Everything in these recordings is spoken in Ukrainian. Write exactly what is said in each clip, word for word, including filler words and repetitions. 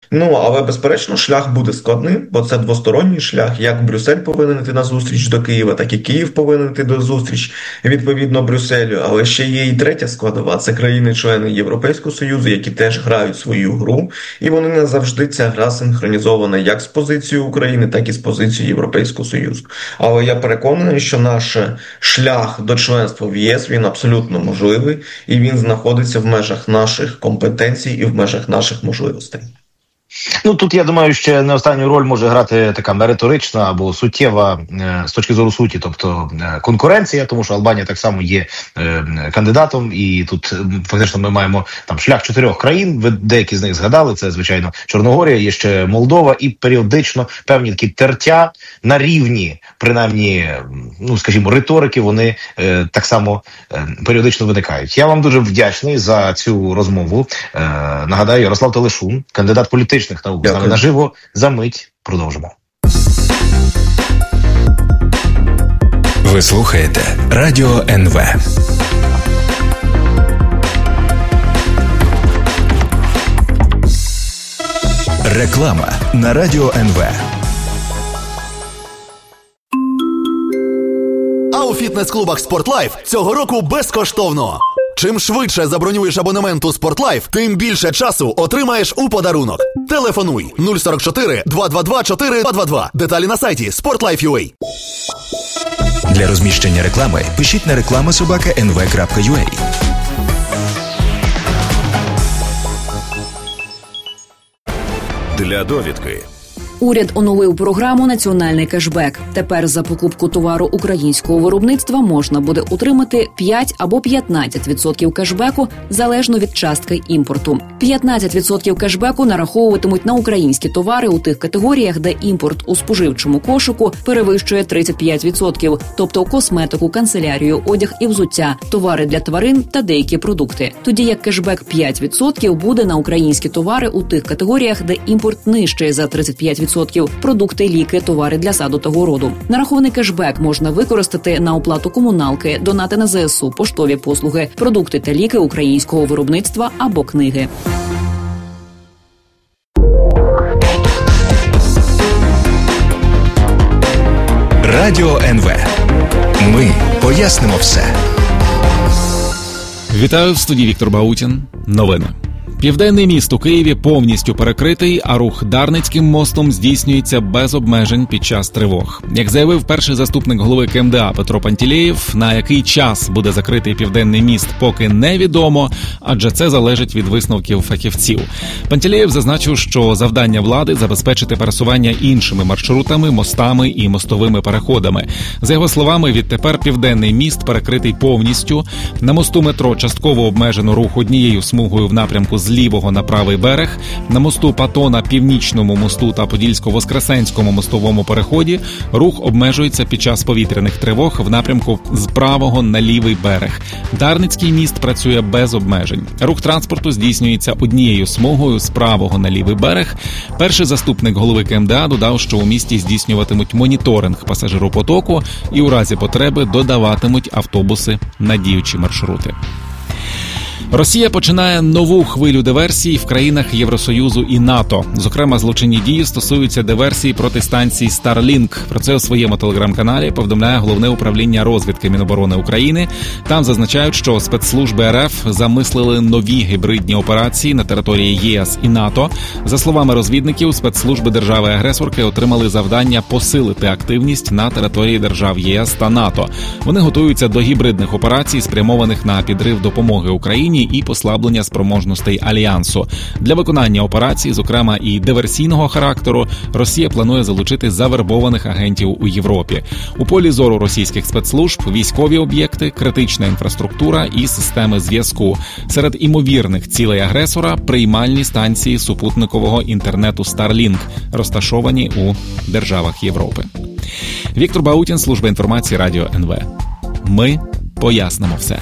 Ну, але, безперечно, шлях буде складним, бо це двосторонній шлях. Як Брюссель повинен йти на зустріч до Києва, так і Київ повинен йти до зустріч, відповідно, Брюсселю. Але ще є і третя складова – це країни-члени Європейського Союзу, які теж грають свою гру. І вони не завжди ця гра синхронізована як з позицією України, так і з позицією Європейського Союзу. Але я переконаний, що наш шлях до членства в ЄС, він абсолютно можливий, і він знаходиться в межах наших компетенцій і в межах наших можливостей. Ну, тут, я думаю, ще не останню роль може грати така риторична або суттєва е, з точки зору суті, тобто е, конкуренція, тому що Албанія так само є е, кандидатом, і тут е, фактично ми маємо там шлях чотирьох країн, ви деякі з них згадали, це, звичайно, Чорногорія, є ще Молдова, і періодично певні такі тертя на рівні, принаймні, ну, скажімо, риторики, вони е, так само е, періодично виникають. Я вам дуже вдячний за цю розмову. Е, нагадаю, Ярослав Телешун, кандидат політичних наук, з нами наживо. За мить продовжимо. Ви слухаєте Радіо ен ве. Реклама на Радіо ен ве. А у фітнес-клубах «Спортлайф» цього року безкоштовно. Чим швидше забронюєш абонемент у «Спортлайф», тим більше часу отримаєш у подарунок. Телефонуй нуль сорок чотири два два два чотири два два два. Деталі на сайті спортлайф крапка ю а. Для розміщення реклами пишіть на реклама собака ен ве крапка ю а. Для довідки. Уряд оновив програму «Національний кешбек». Тепер за покупку товару українського виробництва можна буде отримати п'ять або п'ятнадцять відсотків кешбеку, залежно від частки імпорту. п'ятнадцять відсотків кешбеку нараховуватимуть на українські товари у тих категоріях, де імпорт у споживчому кошику перевищує тридцять п'ять відсотків, тобто косметику, канцелярію, одяг і взуття, товари для тварин та деякі продукти. Тоді як кешбек п'ять відсотків буде на українські товари у тих категоріях, де імпорт нижче за тридцять п'ять відсотків. Продукти, ліки, товари для саду та городу. Нарахований кешбек можна використати на оплату комуналки, донати на зе ес у, поштові послуги, продукти та ліки українського виробництва або книги. Радіо ен ве. Ми пояснимо все. Вітаю, в студії Віктор Баутін. Новини. Південний міст у Києві повністю перекритий, а рух Дарницьким мостом здійснюється без обмежень під час тривог. Як заявив перший заступник голови ке ем де а Петро Пантілеєв, на який час буде закритий Південний міст, поки невідомо, адже це залежить від висновків фахівців. Пантілеєв зазначив, що завдання влади – забезпечити пересування іншими маршрутами, мостами і мостовими переходами. За його словами, відтепер Південний міст перекритий повністю. На мосту метро частково обмежено рух однією смугою в напрямку з лівого на правий берег. На мосту Пато на Північному мосту та Подільсько-Воскресенському мостовому переході рух обмежується під час повітряних тривог в напрямку з правого на лівий берег. Дарницький міст працює без обмежень. Рух транспорту здійснюється однією смугою з правого на лівий берег. Перший заступник голови ке ем де а додав, що у місті здійснюватимуть моніторинг пасажиропотоку і у разі потреби додаватимуть автобуси на діючі маршрути. Росія починає нову хвилю диверсій в країнах Євросоюзу і НАТО. Зокрема, злочинні дії стосуються диверсій проти станції Starlink. Про це у своєму телеграм-каналі повідомляє Головне управління розвідки Міноборони України. Там зазначають, що спецслужби ер еф замислили нові гібридні операції на території є ес і НАТО. За словами розвідників, спецслужби держави-агресорки отримали завдання посилити активність на території держав є ес та НАТО. Вони готуються до гібридних операцій, спрямованих на підрив допомоги Україні і послаблення спроможностей Альянсу. Для виконання операцій, зокрема і диверсійного характеру, Росія планує залучити завербованих агентів у Європі. У полі зору російських спецслужб військові об'єкти, критична інфраструктура і системи зв'язку. Серед імовірних цілей агресора – приймальні станції супутникового інтернету Starlink, розташовані у державах Європи. Віктор Баутін, служба інформації Радіо ен ве. Ми пояснимо все.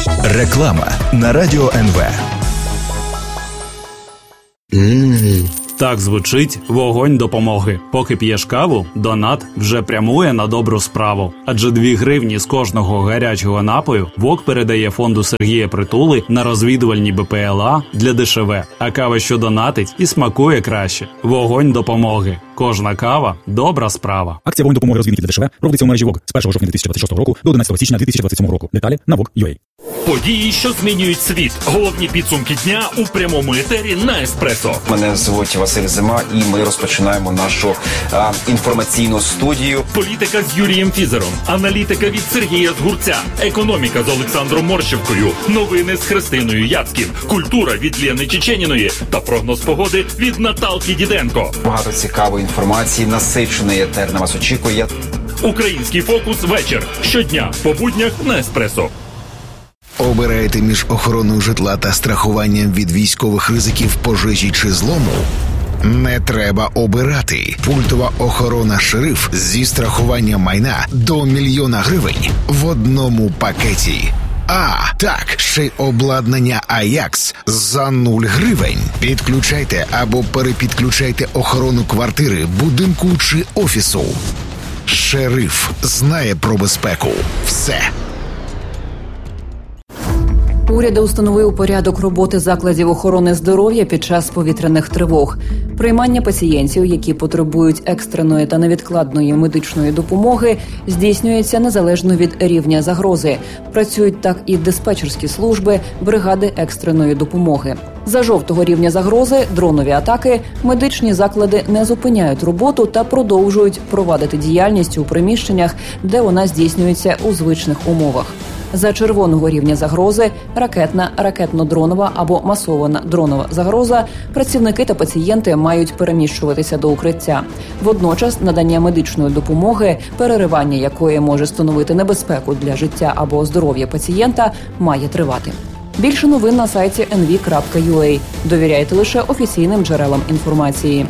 Реклама на Радіо ен ве. Ммм, Так звучить вогонь допомоги. Поки п'єш каву, донат вже прямує на добру справу. Адже дві гривні з кожного гарячого напою ВОК передає фонду Сергія Притули на розвідувальні БПЛА для ДШВ. А кава, що донатить, і смакує краще. Вогонь допомоги. Кожна кава – добра справа. Акція «Вогонь допомоги розвідників для ДШВ» проводиться у мережі ВОК з першого жовтня дві тисячі двадцять шостого року до одинадцятого січня дві тисячі двадцять сьомого року. Деталі на вок.ua. Події, що змінюють світ. Головні підсумки дня у прямому етері на Еспресо. Мене звуть Василь Зима, і ми розпочинаємо нашу а, інформаційну студію. Політика з Юрієм Фізером, аналітика від Сергія Згурця, економіка з Олександром Морщевкою, новини з Христиною Яцькін, культура від Лєни Чеченіної та прогноз погоди від Наталки Діденко. Багато цікавої інформації, насичений етер на вас очікує. Український фокус вечір. Щодня по буднях на Еспресо. Обираєте між охороною житла та страхуванням від військових ризиків пожежі чи злому? Не треба обирати. Пультова охорона «Шериф» зі страхуванням майна до мільйона гривень в одному пакеті. А, так, ще й обладнання «Аякс» за нуль гривень. Підключайте або перепідключайте охорону квартири, будинку чи офісу. «Шериф» знає про безпеку. Все. Уряд установив порядок роботи закладів охорони здоров'я під час повітряних тривог. Приймання пацієнтів, які потребують екстреної та невідкладної медичної допомоги, здійснюється незалежно від рівня загрози. Працюють так і диспетчерські служби, бригади екстреної допомоги. За жовтого рівня загрози, дронові атаки, медичні заклади не зупиняють роботу та продовжують провадити діяльність у приміщеннях, де вона здійснюється у звичних умовах. За червоного рівня загрози – ракетна, ракетно-дронова або масована дронова загроза – працівники та пацієнти мають переміщуватися до укриття. Водночас надання медичної допомоги, переривання якої може становити небезпеку для життя або здоров'я пацієнта, має тривати. Більше новин на сайті ен ві крапка ю а. Довіряйте лише офіційним джерелам інформації.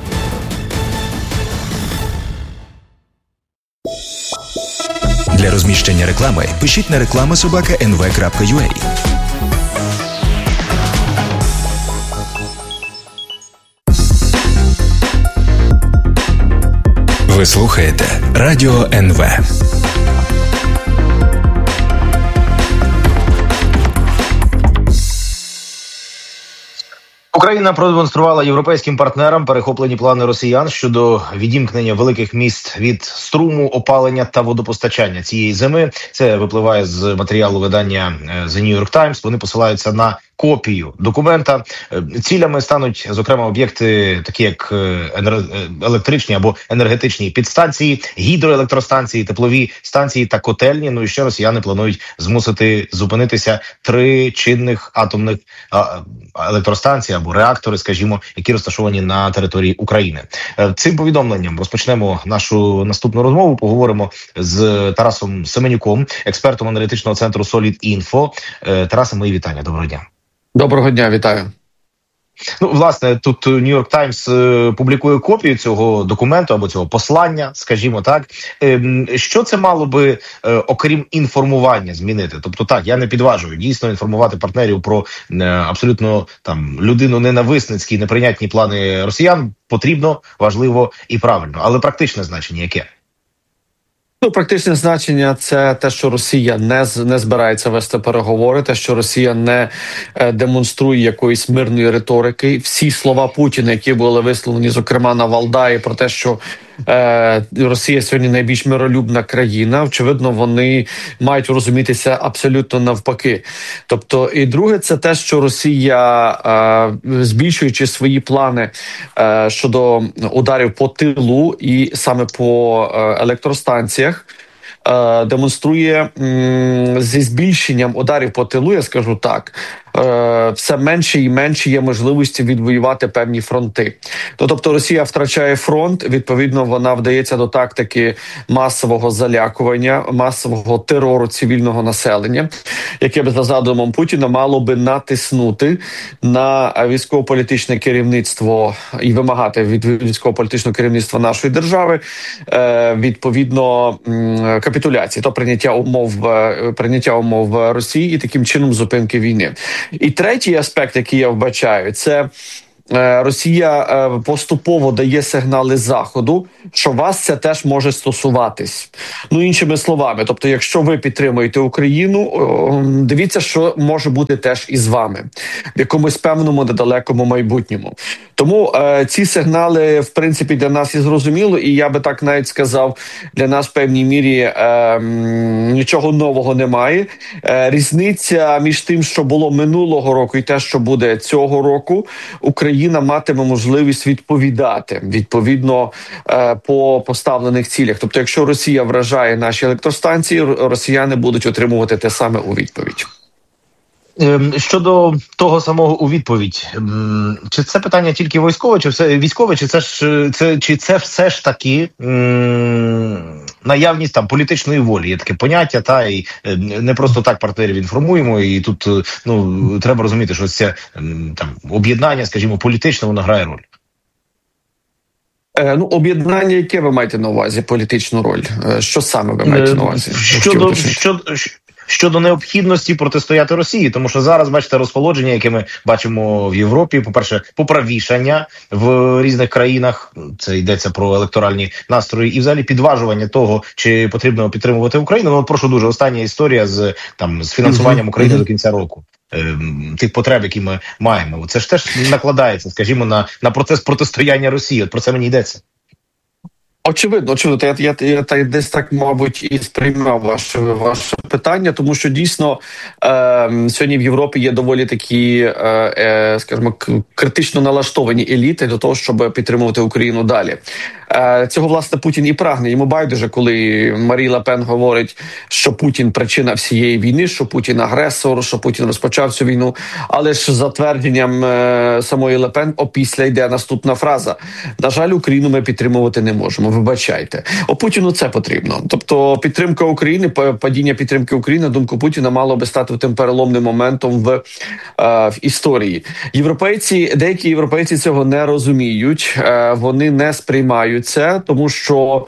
Для розміщення реклами пишіть на реклама собака ен ве крапка ю а. Ви слухаєте Радіо ен ве. Україна продемонструвала європейським партнерам перехоплені плани росіян щодо відімкнення великих міст від струму, опалення та водопостачання цієї зими. Це випливає з матеріалу видання The New York Times. Вони посилаються на копію документа. Цілями стануть, зокрема, об'єкти, такі як електричні або енергетичні підстанції, гідроелектростанції, теплові станції та котельні. Ну і ще росіяни планують змусити зупинитися три чинних атомних електростанції або реактори, скажімо, які розташовані на території України. Цим повідомленням розпочнемо нашу наступну розмову. Поговоримо з Тарасом Семенюком, експертом аналітичного центру Solid.Info. Тарасе, мої вітання. Доброго дня. Доброго дня, вітаю. Ну, власне, тут New York Times е, публікує копію цього документу або цього послання, скажімо так. Е, що це мало би, е, окрім інформування, змінити? Тобто, так, я не підважую дійсно інформувати партнерів про е, абсолютно там людину-ненависницькі, неприйнятні плани росіян потрібно, важливо і правильно. Але практичне значення яке? Ну, практичне значення – це те, що Росія не, не збирається вести переговори, те, що Росія не е, демонструє якоїсь мирної риторики. Всі слова Путіна, які були висловлені, зокрема, на Валдаї, про те, що е, Росія сьогодні найбільш миролюбна країна, очевидно, вони мають розумітися абсолютно навпаки. Тобто, і друге – це те, що Росія, е, збільшуючи свої плани е, щодо ударів по тилу і саме по е, електростанціях, демонструє м, зі збільшенням ударів по тилу, я скажу так, е, все менше і менше є можливості відвоювати певні фронти. То, тобто Росія втрачає фронт, відповідно вона вдається до тактики масового залякування, масового терору цивільного населення, яке б за задумом Путіна мало би натиснути на військово-політичне керівництво і вимагати від військово-політичного керівництва нашої держави е, відповідно м, капітуляції, то прийняття умов, прийняття умов Росії і таким чином зупинки війни. І третій аспект, який я вбачаю, це Росія поступово дає сигнали Заходу, що вас це теж може стосуватись. Ну, іншими словами, тобто, якщо ви підтримуєте Україну, дивіться, що може бути теж із вами в якомусь певному недалекому майбутньому. Тому е, ці сигнали, в принципі, для нас і зрозуміло, і я би так навіть сказав, для нас в певній мірі е, нічого нового немає. Е, різниця між тим, що було минулого року і те, що буде цього року, Україна матиме можливість відповідати, відповідно, е, по поставлених цілях. Тобто, якщо Росія вражає наші електростанції, росіяни будуть отримувати те саме у відповідь. Щодо того самого у відповідь, чи це питання тільки військове, чи все військове, чи це ж це чи це все ж таки м, наявність там політичної волі? Є таке поняття, та і не просто так партнерів інформуємо. І тут ну треба розуміти, що це там об'єднання, скажімо, політичне, воно грає роль. Ну, об'єднання, яке ви маєте на увазі, політичну роль? Що саме ви маєте на увазі? Щодо щодо Щодо необхідності протистояти Росії, тому що зараз, бачите, розположення, яке ми бачимо в Європі, по-перше, поправішання в різних країнах, це йдеться про електоральні настрої, і взагалі підважування того, чи потрібно підтримувати Україну. Ну, прошу дуже, остання історія з там з фінансуванням України mm-hmm. до кінця року. Ем, тих потреб, які ми маємо. Це ж теж накладається, скажімо, на, на процес протистояння Росії. От про це мені йдеться. Очевидно, очевидно, я, я, я, я десь так, мабуть, і сприймав ваше, ваше питання, тому що дійсно е, сьогодні в Європі є доволі такі, е, е, скажімо, критично налаштовані еліти до того, щоб підтримувати Україну далі. Е, цього, власне, Путін і прагне. Йому байдуже, коли Марі Ле Пен говорить, що Путін причина всієї війни, що Путін агресор, що Путін розпочав цю війну. Але ж за твердженням е, самої Ле Пен опісля йде наступна фраза. На жаль, Україну ми підтримувати не можемо. Вибачайте. О Путіну це потрібно. Тобто підтримка України, падіння підтримки України, на думку Путіна, мало би стати тим переломним моментом в, е, в історії. Європейці, деякі європейці цього не розуміють, е, вони не сприймають це, тому що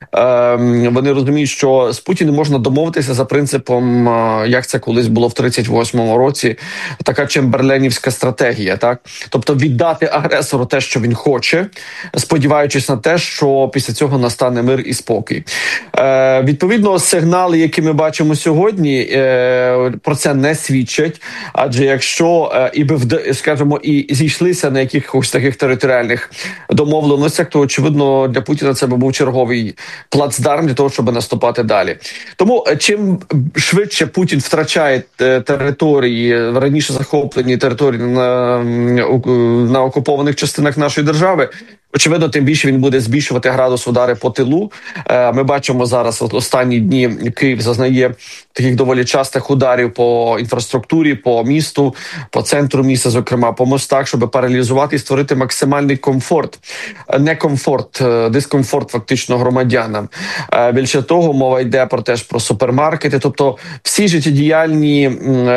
Е, вони розуміють, що з Путіним можна домовитися за принципом, е, як це колись було в тридцять восьмому році, така чемберленівська стратегія, так? Тобто віддати агресору те, що він хоче, сподіваючись на те, що після цього настане мир і спокій. Е, відповідно, сигнали, які ми бачимо сьогодні, е, про це не свідчать, адже якщо е, і би, скажімо, і зійшлися на якихось таких територіальних домовленостях, то, очевидно, для Путіна це би був черговий плацдарм для того, щоб наступати далі. Тому чим швидше Путін втрачає території, раніше захоплені території на, на окупованих частинах нашої держави, очевидно, тим більше він буде збільшувати градус удари по тилу. Ми бачимо зараз, от останні дні Київ зазнає таких доволі частих ударів по інфраструктурі, по місту, по центру міста, зокрема, по мостах, щоб паралізувати і створити максимальний комфорт. Не комфорт, дискомфорт фактично громадянам. Більше того, мова йде про теж про супермаркети, тобто всі життєдіяльні,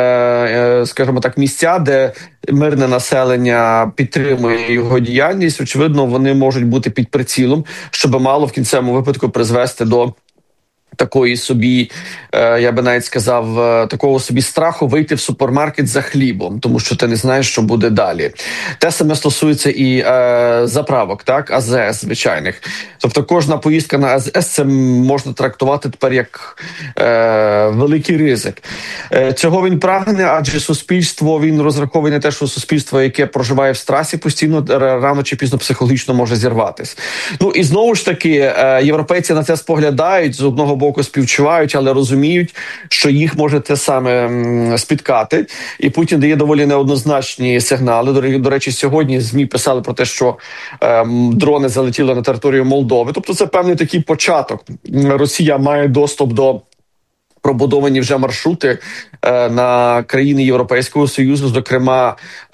скажімо так, місця, де мирне населення підтримує його діяльність, очевидно, вони можуть бути під прицілом, щоб мало в кінцевому випадку призвести до такої собі, я би навіть сказав, такого собі страху вийти в супермаркет за хлібом, тому що ти не знаєш, що буде далі. Те саме стосується і е, заправок, так, АЗС звичайних. Тобто кожна поїздка на АЗС це можна трактувати тепер як е, великий ризик. Е, цього він прагне, адже суспільство, він розраховує на те, що суспільство, яке проживає в стресі, постійно рано чи пізно психологічно може зірватись. Ну і знову ж таки, е, європейці на це споглядають, з одного боку співчувають, але розуміють, що їх може те саме спіткати. І Путін дає доволі неоднозначні сигнали. До, до речі, сьогодні ЗМІ писали про те, що е, дрони залетіли на територію Молдови. Тобто це певний такий початок. Росія має доступ до пробудовані вже маршрути е, на країни Європейського Союзу, зокрема, е,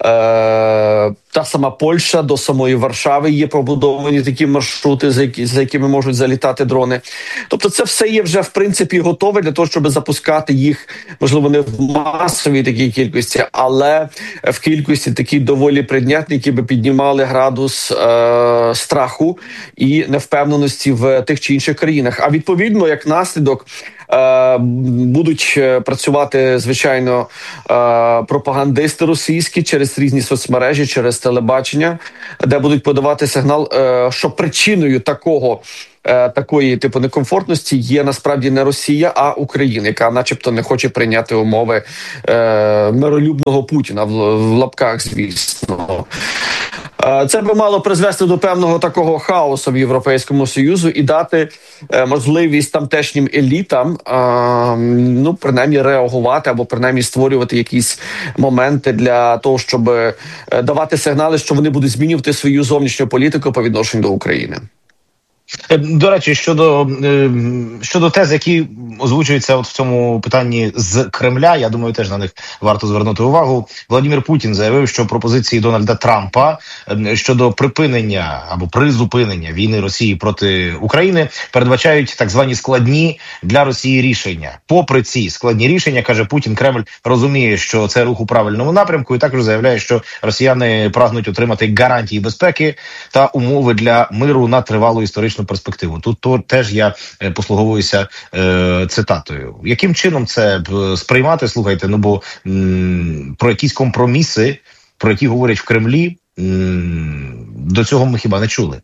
та сама Польща, до самої Варшави є побудовані такі маршрути, за, які, за якими можуть залітати дрони. Тобто це все є вже, в принципі, готове для того, щоб запускати їх, можливо, не в масовій такій кількості, але в кількості такі доволі предметні, які би піднімали градус е, страху і невпевненості в тих чи інших країнах. А відповідно, як наслідок, Е, будуть працювати, звичайно, е, пропагандисти російські через різні соцмережі, через телебачення, де будуть подавати сигнал, е, що причиною такого такої типу некомфортності є насправді не Росія, а Україна, яка начебто не хоче прийняти умови е, миролюбного Путіна, в, в лапках, звісно. Е, це би мало призвести до певного такого хаосу в Європейському Союзу і дати е, можливість тамтешнім елітам, е, ну, принаймні реагувати або принаймні створювати якісь моменти для того, щоб е, давати сигнали, що вони будуть змінювати свою зовнішню політику по відношенню до України. До речі, щодо щодо тез, які озвучуються от в цьому питанні з Кремля, я думаю, теж на них варто звернути увагу. Владимир Путін заявив, що пропозиції Дональда Трампа щодо припинення або призупинення війни Росії проти України передбачають так звані складні для Росії рішення. Попри ці складні рішення, каже Путін, Кремль розуміє, що це рух у правильному напрямку, і також заявляє, що росіяни прагнуть отримати гарантії безпеки та умови для миру на тривалу історичну перспективу. Тут то, теж я е, послуговуюся е, цитатою. Яким чином це е, сприймати, слухайте, ну бо м, про якісь компроміси, про які говорять в Кремлі, м, до цього ми хіба не чули?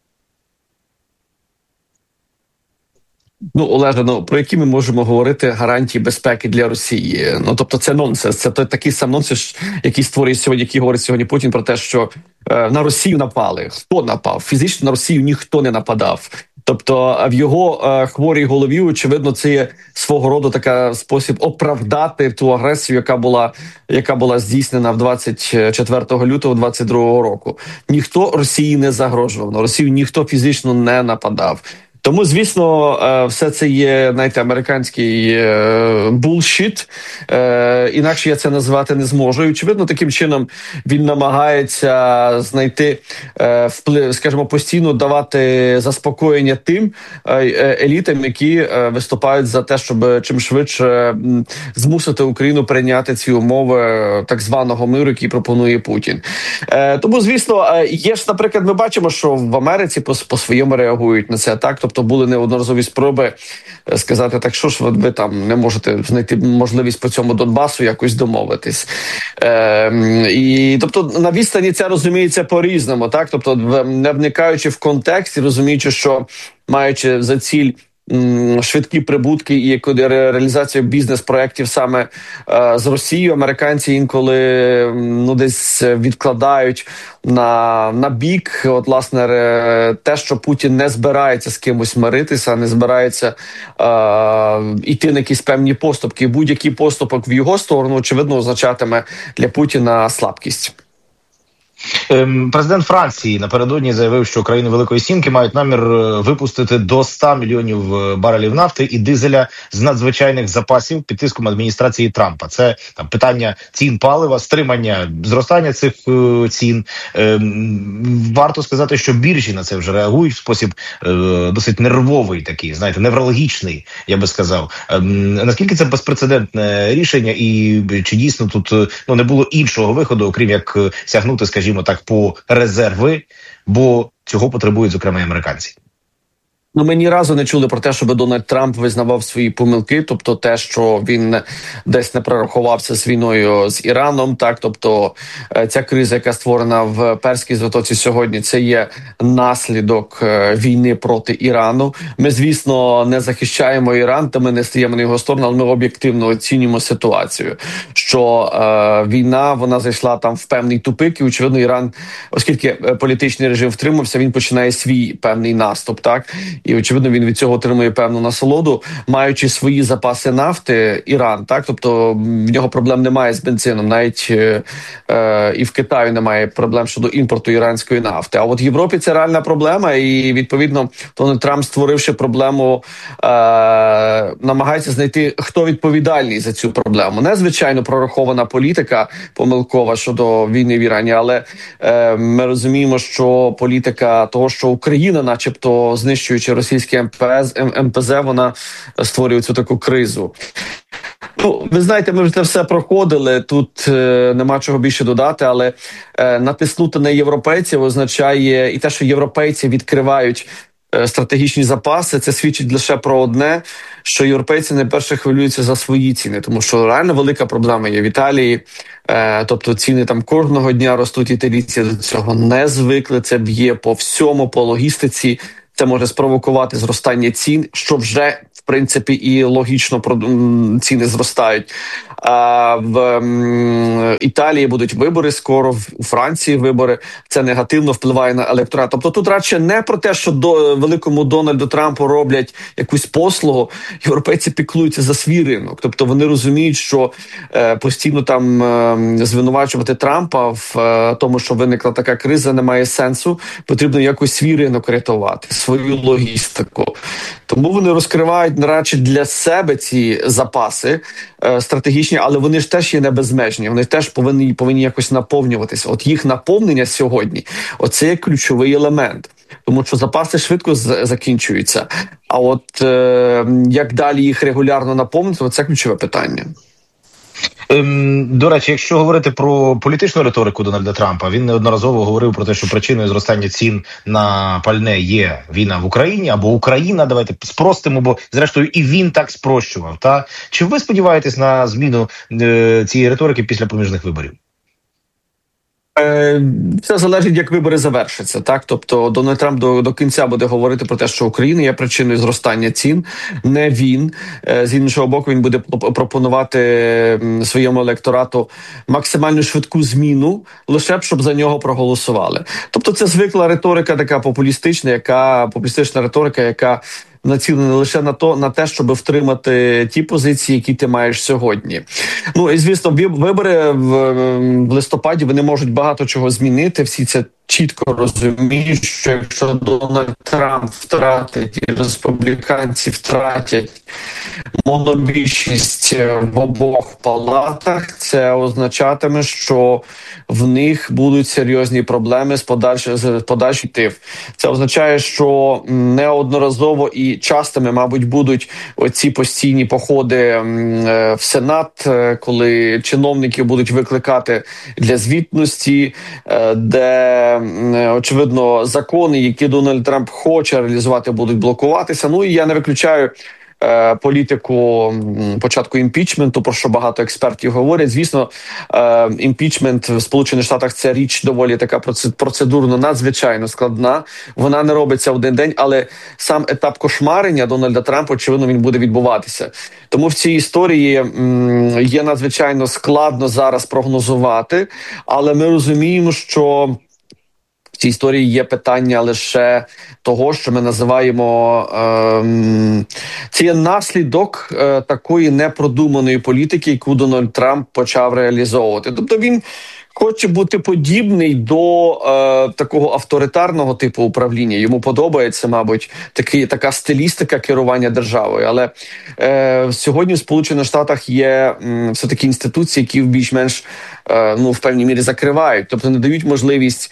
Ну, Олеже, ну про які ми можемо говорити гарантії безпеки для Росії? Ну, тобто це нонсенс. Це той такий сам нонсенс, який створює сьогодні, який говорить сьогодні Путін про те, що е, на Росію напали. Хто напав? Фізично на Росію ніхто не нападав. Тобто в його е, хворій голові, очевидно, це є свого роду така спосіб оправдати ту агресію, яка була, яка була здійснена в двадцять четвертого лютого двадцять другого року. Ніхто Росії не загрожував, на Росію ніхто фізично не нападав. Тому, звісно, все це є, знаєте, американський булшіт, інакше я це назвати не зможу. І, очевидно, таким чином він намагається знайти, вплив, скажімо, постійно давати заспокоєння тим елітам, які виступають за те, щоб чим швидше змусити Україну прийняти ці умови так званого миру, який пропонує Путін. Тому, звісно, є ж, наприклад, ми бачимо, що в Америці по-своєму реагують на це, так? Тобто були неодноразові спроби сказати, так що ж ви там не можете знайти можливість по цьому Донбасу якось домовитись. Е, і, тобто на відстані це розуміється по-різному, так? Тобто не вникаючи в контекст і розуміючи, що маючи за ціль швидкі прибутки і реалізацію бізнес-проєктів саме е, з Росією, американці інколи ну, десь відкладають на, на бік, от, власне, те, що Путін не збирається з кимось миритися, не збирається е, йти на якісь певні поступки. Будь-який поступок в його сторону, очевидно, означатиме для Путіна слабкість. Президент Франції напередодні заявив, що країни Великої Сімки мають намір випустити до ста мільйонів барелів нафти і дизеля з надзвичайних запасів під тиском адміністрації Трампа. Це там питання цін палива, стримання зростання цих е, цін. Е, варто сказати, що біржі на це вже реагують в спосіб е, досить нервовий такий, знаєте, неврологічний, я би сказав. Е, наскільки це безпрецедентне рішення і чи дійсно тут ну, не було іншого виходу, окрім як сягнути, скажімо так, по резерви, бо цього потребують, зокрема, і американці. Ну, ми ні разу не чули про те, щоб Дональд Трамп визнавав свої помилки, тобто те, що він десь не прорахувався з війною з Іраном, так, тобто ця криза, яка створена в Перській затоці сьогодні, це є наслідок війни проти Ірану. Ми, звісно, не захищаємо Іран, та ми не стаємо на його сторону, але ми об'єктивно оцінюємо ситуацію, що е, війна, вона зайшла там в певний тупик, і, очевидно, Іран, оскільки політичний режим втримався, він починає свій певний наступ, так. І, очевидно, він від цього отримує певну насолоду, маючи свої запаси нафти, Іран, так, тобто в нього проблем немає з бензином, навіть е, е, і в Китаї немає проблем щодо імпорту іранської нафти. А от в Європі це реальна проблема, і, відповідно, Дональд Трамп, створивши проблему, е, намагається знайти, хто відповідальний за цю проблему. Не, звичайно, прорахована політика помилкова щодо війни в Ірані, але е, ми розуміємо, що політика того, що Україна начебто знищуючи російське ем пе зет, вона створює цю таку кризу. Ну, ви знаєте, ми вже це все проходили, тут е, нема чого більше додати, але е, натиснути на європейців означає і те, що європейці відкривають стратегічні запаси, це свідчить лише про одне, що європейці найперше хвилюються за свої ціни, тому що реально велика проблема є в Італії, е, тобто ціни там кожного дня ростуть, італійці до цього не звикли, це б'є по всьому, по логістиці, це може спровокувати зростання цін, що вже, в принципі, і логічно ціни зростають. А в Італії будуть вибори скоро, у Франції вибори. Це негативно впливає на електорат. Тобто тут радше не про те, що до великому Дональду Трампу роблять якусь послугу. Європейці піклуються за свій ринок. Тобто вони розуміють, що е, постійно там е, звинувачувати Трампа в е, тому, що виникла така криза, немає сенсу. Потрібно якось свій ринок рятувати, свою логістику. Тому вони розкривають радше для себе ці запаси е, стратегічні, але вони ж теж є не безмежні. Вони теж повинні, повинні якось наповнюватися. От їх наповнення сьогодні, оце є ключовий елемент. Тому що запаси швидко з- закінчуються. А от е, як далі їх регулярно наповнити, це ключове питання. Ем, до речі, якщо говорити про політичну риторику Дональда Трампа, він неодноразово говорив про те, що причиною зростання цін на пальне є війна в Україні або Україна. Давайте спростимо, бо зрештою і він так спрощував. Та чи ви сподіваєтесь на зміну е, цієї риторики після проміжних виборів? Все залежить, як вибори завершаться. Так, тобто Дональд Трамп до, до кінця буде говорити про те, що Україна є причиною зростання цін. Не він. З іншого боку, він буде пропонувати своєму електорату максимально швидку зміну, лише б, щоб за нього проголосували. Тобто це звикла риторика, така популістична, яка популістична риторика, яка націлена лише на то, на те, щоб втримати ті позиції, які ти маєш сьогодні. Ну і звісно, вибори в, в листопаді вони можуть багато чого змінити. Всі це чітко розуміють, що якщо Дональд Трамп втратить і республіканці втратять монобільшість в обох палатах, це означатиме, що в них будуть серйозні проблеми з подальшим з подальшим тиф. Це означає, що неодноразово і частими, мабуть, будуть оці постійні походи в Сенат, коли чиновники будуть викликати для звітності, де очевидно закони, які Дональд Трамп хоче реалізувати, будуть блокуватися. Ну і я не виключаю е, політику початку імпічменту, про що багато експертів говорять. Звісно, е, імпічмент в Сполучених Штатах – це річ доволі така процедурно надзвичайно складна. Вона не робиться в один день, але сам етап кошмарення Дональда Трампа, очевидно, він буде відбуватися. Тому в цій історії м, є надзвичайно складно зараз прогнозувати, але ми розуміємо, що в цій історії є питання лише того, що ми називаємо ем, це є наслідок е, такої непродуманої політики, яку Дональд Трамп почав реалізовувати. Тобто він хоче бути подібний до е, такого авторитарного типу управління. Йому подобається, мабуть, такий, така стилістика керування державою. Але е, сьогодні в Сполучених Штатах є м, все-таки інституції, які в більш-менш е, ну, в певній мірі закривають. Тобто не дають можливість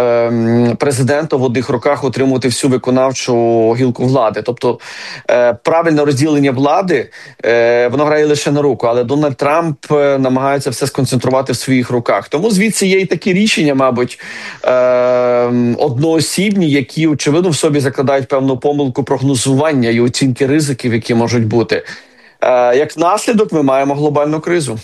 е, президенту в одних руках отримувати всю виконавчу гілку влади. Тобто е, правильне розділення влади, е, воно грає лише на руку. Але Дональд Трамп е, намагається все сконцентрувати в своїх руках. Тому звідси є і такі рішення, мабуть, е- одноосібні, які, очевидно, в собі закладають певну помилку прогнозування і оцінки ризиків, які можуть бути. Е- як наслідок ми маємо глобальну кризу.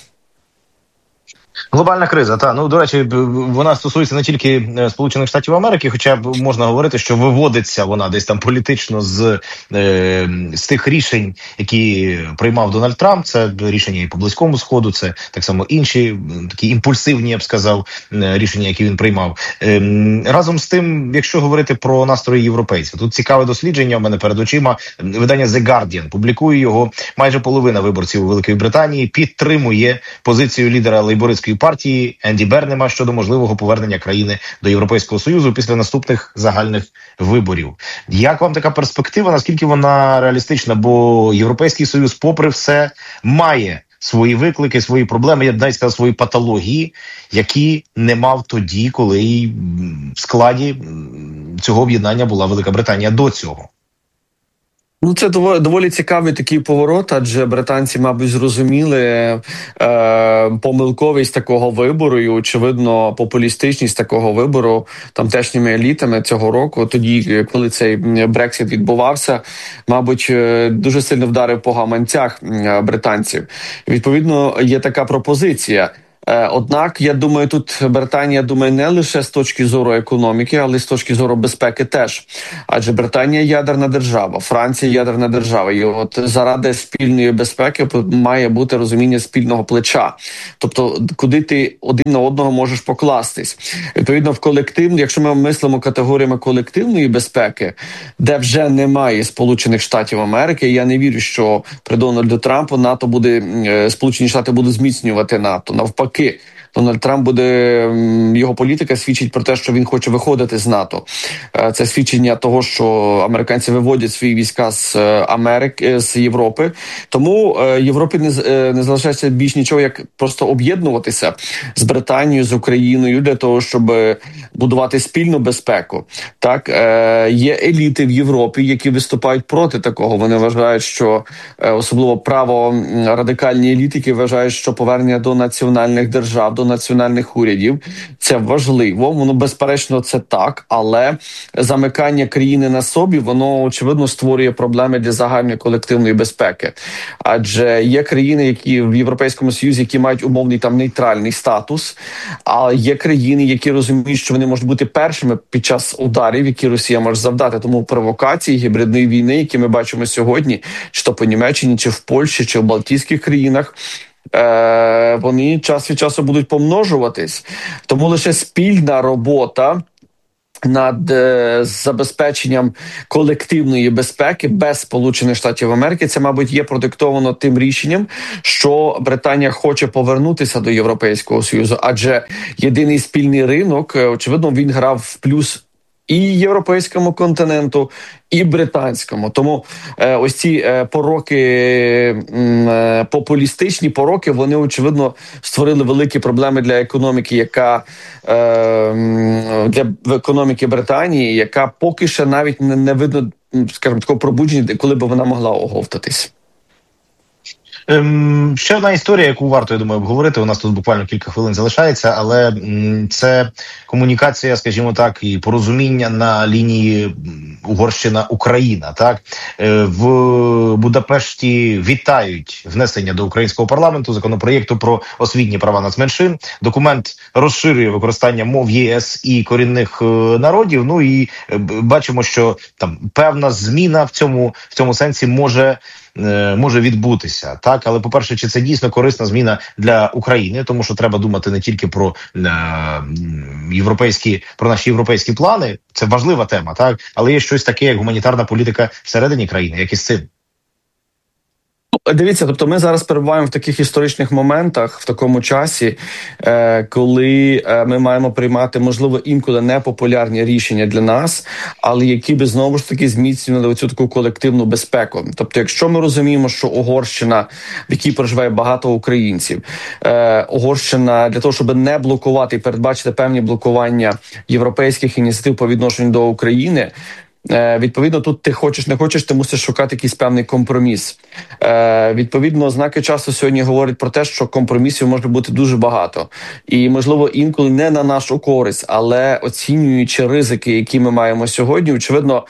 Глобальна криза, та ну до речі, вона стосується не тільки Сполучених Штатів Америки, хоча б можна говорити, що виводиться вона десь там політично з, е, з тих рішень, які приймав Дональд Трамп. Це рішення і по Близькому Сходу, це так само інші такі імпульсивні, я б сказав, рішення, які він приймав. Е, разом з тим, якщо говорити про настрої європейців, тут цікаве дослідження у мене перед очима. Видання The Guardian публікує його. Майже половина виборців у Великій Британії підтримує позицію лідера лейбористської партії Енді Бернема щодо можливого повернення країни до Європейського Союзу після наступних загальних виборів. Як вам така перспектива? Наскільки вона реалістична? Бо Європейський Союз, попри все, має свої виклики, свої проблеми, я б навіть сказав, свої патології, які не мав тоді, коли в складі цього об'єднання була Велика Британія до цього. Ну, це доволі, доволі цікавий такий поворот, адже британці, мабуть, зрозуміли е, помилковість такого вибору і, очевидно, популістичність такого вибору тамтешніми елітами цього року. Тоді, коли цей Брексит відбувався, мабуть, дуже сильно вдарив по гаманцях британців. Відповідно, є така пропозиція. Однак, я думаю, тут Британія думає не лише з точки зору економіки, але й з точки зору безпеки теж. Адже Британія – ядерна держава, Франція – ядерна держава. І от заради спільної безпеки має бути розуміння спільного плеча. Тобто, куди ти один на одного можеш покластись. Відповідно, в колективній, якщо ми мислимо категоріями колективної безпеки, де вже немає Сполучених Штатів Америки, я не вірю, що при Дональду Трампу НАТО буде, Сполучені Штати будуть зміцнювати НАТО. Навпаки, Дональд Трамп буде, його політика свідчить про те, що він хоче виходити з НАТО. Це свідчення того, що американці виводять свої війська з Америки, з Європи. Тому Європі не, не залишається більш нічого, як просто об'єднуватися з Британією, з Україною для того, щоб будувати спільну безпеку. Так, є еліти в Європі, які виступають проти такого. Вони вважають, що особливо право-радикальні еліти, які вважають, що повернення до національних держав, до національних урядів, це важливо, воно безперечно це так, але замикання країни на собі, воно очевидно створює проблеми для загальної колективної безпеки. Адже є країни, які в Європейському Союзі, які мають умовний там нейтральний статус, а є країни, які розуміють, що вони можуть бути першими під час ударів, які Росія може завдати. Тому провокації гібридної війни, які ми бачимо сьогодні, чи то по Німеччині, чи в Польщі, чи в Балтійських країнах, Е, вони час від часу будуть помножуватись. Тому лише спільна робота над е, забезпеченням колективної безпеки без Сполучених Штатів Америки, це, мабуть, є продиктовано тим рішенням, що Британія хоче повернутися до Європейського Союзу, адже єдиний спільний ринок, очевидно, він грав в плюс і європейському континенту, і британському. Тому е, ось ці е, пороки, е, популістичні пороки, вони, очевидно, створили великі проблеми для економіки, яка е, для економіки Британії, яка поки ще навіть не, не видно, скажімо, такого пробудження, коли б вона могла оговтатись. Ем, ще одна історія, яку варто, я думаю, обговорити. У нас тут буквально кілька хвилин залишається, але м, це комунікація, скажімо так, і порозуміння на лінії Угорщина-Україна. Так е, в Будапешті вітають внесення до українського парламенту законопроєкту про освітні права нацменшин. Документ розширює використання мов ЄС і корінних е, народів. Ну і е, бачимо, що там певна зміна в цьому в цьому сенсі може. може відбутися, так, але, по-перше, чи це дійсно корисна зміна для України, тому що треба думати не тільки про е, європейські, про наші європейські плани, це важлива тема, так, але є щось таке, як гуманітарна політика всередині країни, як із цим. Дивіться, тобто ми зараз перебуваємо в таких історичних моментах, в такому часі, е, коли е, ми маємо приймати, можливо, інколи непопулярні рішення для нас, але які би, знову ж таки, зміцнювали цю таку колективну безпеку. Тобто, якщо ми розуміємо, що Угорщина, в якій проживає багато українців, е, Угорщина для того, щоб не блокувати і передбачити певні блокування європейських ініціатив по відношенню до України, відповідно, тут ти хочеш, не хочеш, ти мусиш шукати якийсь певний компроміс. Е, відповідно, знаки часу сьогодні говорять про те, що компромісів може бути дуже багато. І, можливо, інколи не на нашу користь, але оцінюючи ризики, які ми маємо сьогодні, очевидно,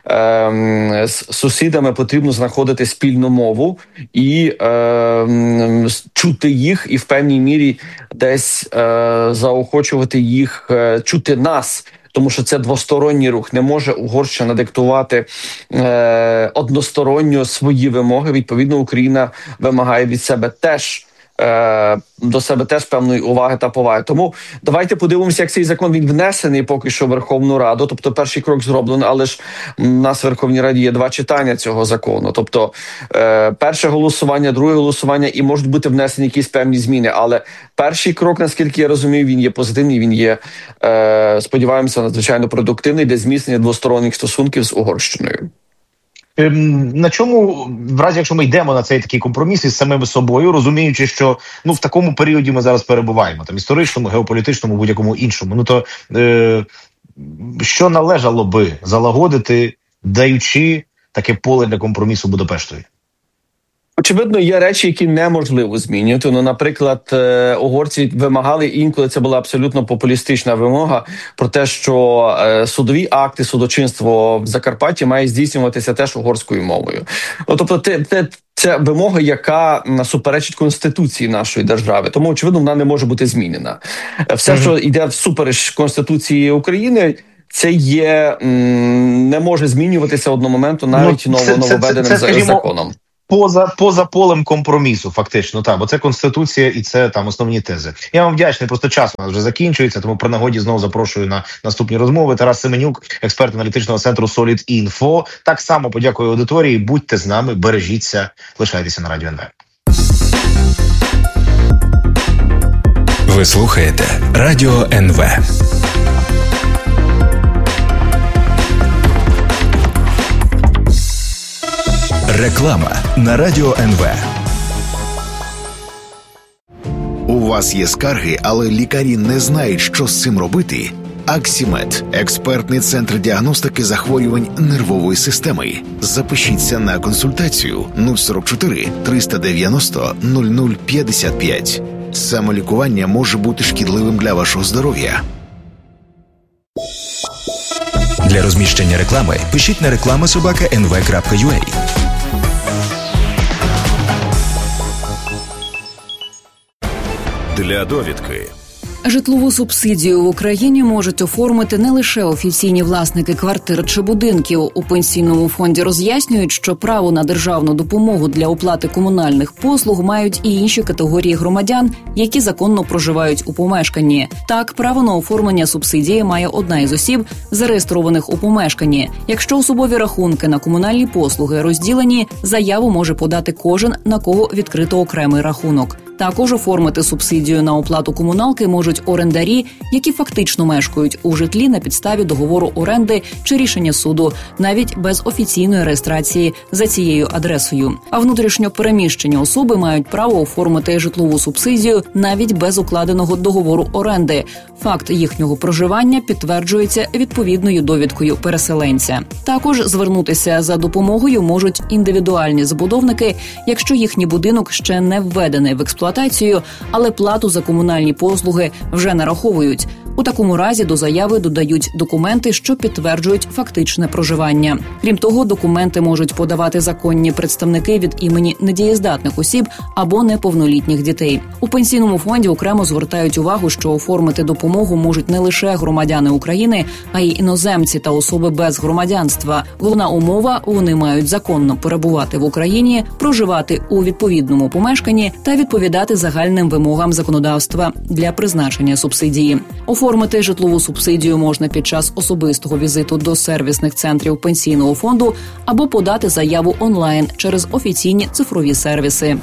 е, з сусідами потрібно знаходити спільну мову і е, чути їх, і в певній мірі десь е, заохочувати їх, е, чути нас. Тому що це двосторонній рух. Не може Угорщина диктувати е, односторонньо свої вимоги. Відповідно, Україна вимагає від себе теж, е, до себе теж певної уваги та поваги. Тому давайте подивимося, як цей закон він внесений поки що в Верховну Раду. Тобто перший крок зроблено, але ж у нас в Верховній Раді є два читання цього закону. Тобто е, перше голосування, друге голосування, і можуть бути внесені якісь певні зміни. Але перший крок, наскільки я розумію, він є позитивний, він є, е, сподіваємося, надзвичайно продуктивний для зміцнення двосторонніх стосунків з Угорщиною. На чому, в разі, якщо ми йдемо на цей такий компроміс із самими собою, розуміючи, що ну в такому періоді ми зараз перебуваємо, там історичному, геополітичному, будь-якому іншому, ну то е, що належало би залагодити, даючи таке поле для компромісу Будапештові? Очевидно, є речі, які неможливо змінювати. Ну, наприклад, угорці вимагали, інколи це була абсолютно популістична вимога про те, що судові акти, судочинство в Закарпатті має здійснюватися теж угорською мовою. Ну, тобто, те, те, це вимога, яка суперечить Конституції нашої держави. Тому, очевидно, вона не може бути змінена. Все, mm-hmm. що йде всупереч Конституції України, це є, не може змінюватися одномоментно навіть ну, це, нововведеним це, це, це, законом. Поза, поза полем компромісу, фактично, так, бо це Конституція і це там основні тези. Я вам вдячний, просто час у нас вже закінчується, тому при нагоді знову запрошую на наступні розмови. Тарас Семенюк, експерт аналітичного центру Solid.Info. Так само подякую аудиторії, будьте з нами, бережіться, лишайтеся на Радіо ен ве. Ви слухаєте Радіо ен ве. Реклама на Радіо ен ве. У вас є скарги, але лікарі не знають, що з цим робити? Аксімед – експертний центр діагностики захворювань нервової системи. Запишіться на консультацію нуль сорок чотири триста дев'яносто нуль нуль п'ятдесят п'ять. Самолікування може бути шкідливим для вашого здоров'я. Для розміщення реклами пишіть на реклама собака ен ве крапка ю а. Для довідки. Житлову субсидію в Україні можуть оформити не лише офіційні власники квартир чи будинків. У Пенсійному фонді роз'яснюють, що право на державну допомогу для оплати комунальних послуг мають і інші категорії громадян, які законно проживають у помешканні. Так, право на оформлення субсидії має одна із осіб, зареєстрованих у помешканні. Якщо особові рахунки на комунальні послуги розділені, заяву може подати кожен, на кого відкрито окремий рахунок. Також оформити субсидію на оплату комуналки можуть орендарі, які фактично мешкають у житлі на підставі договору оренди чи рішення суду, навіть без офіційної реєстрації за цією адресою. А внутрішньо переміщені особи мають право оформити житлову субсидію навіть без укладеного договору оренди. Факт їхнього проживання підтверджується відповідною довідкою переселенця. Також звернутися за допомогою можуть індивідуальні забудовники, якщо їхній будинок ще не введений в експлуатацію, але плату за комунальні послуги вже нараховують. У такому разі до заяви додають документи, що підтверджують фактичне проживання. Крім того, документи можуть подавати законні представники від імені недієздатних осіб або неповнолітніх дітей. У Пенсійному фонді окремо звертають увагу, що оформити допомогу можуть не лише громадяни України, а й іноземці та особи без громадянства. Головна умова – вони мають законно перебувати в Україні, проживати у відповідному помешканні та відповідати загальним вимогам законодавства для призначення субсидії. Оформити житлову субсидію можна під час особистого візиту до сервісних центрів Пенсійного фонду або подати заяву онлайн через офіційні цифрові сервіси.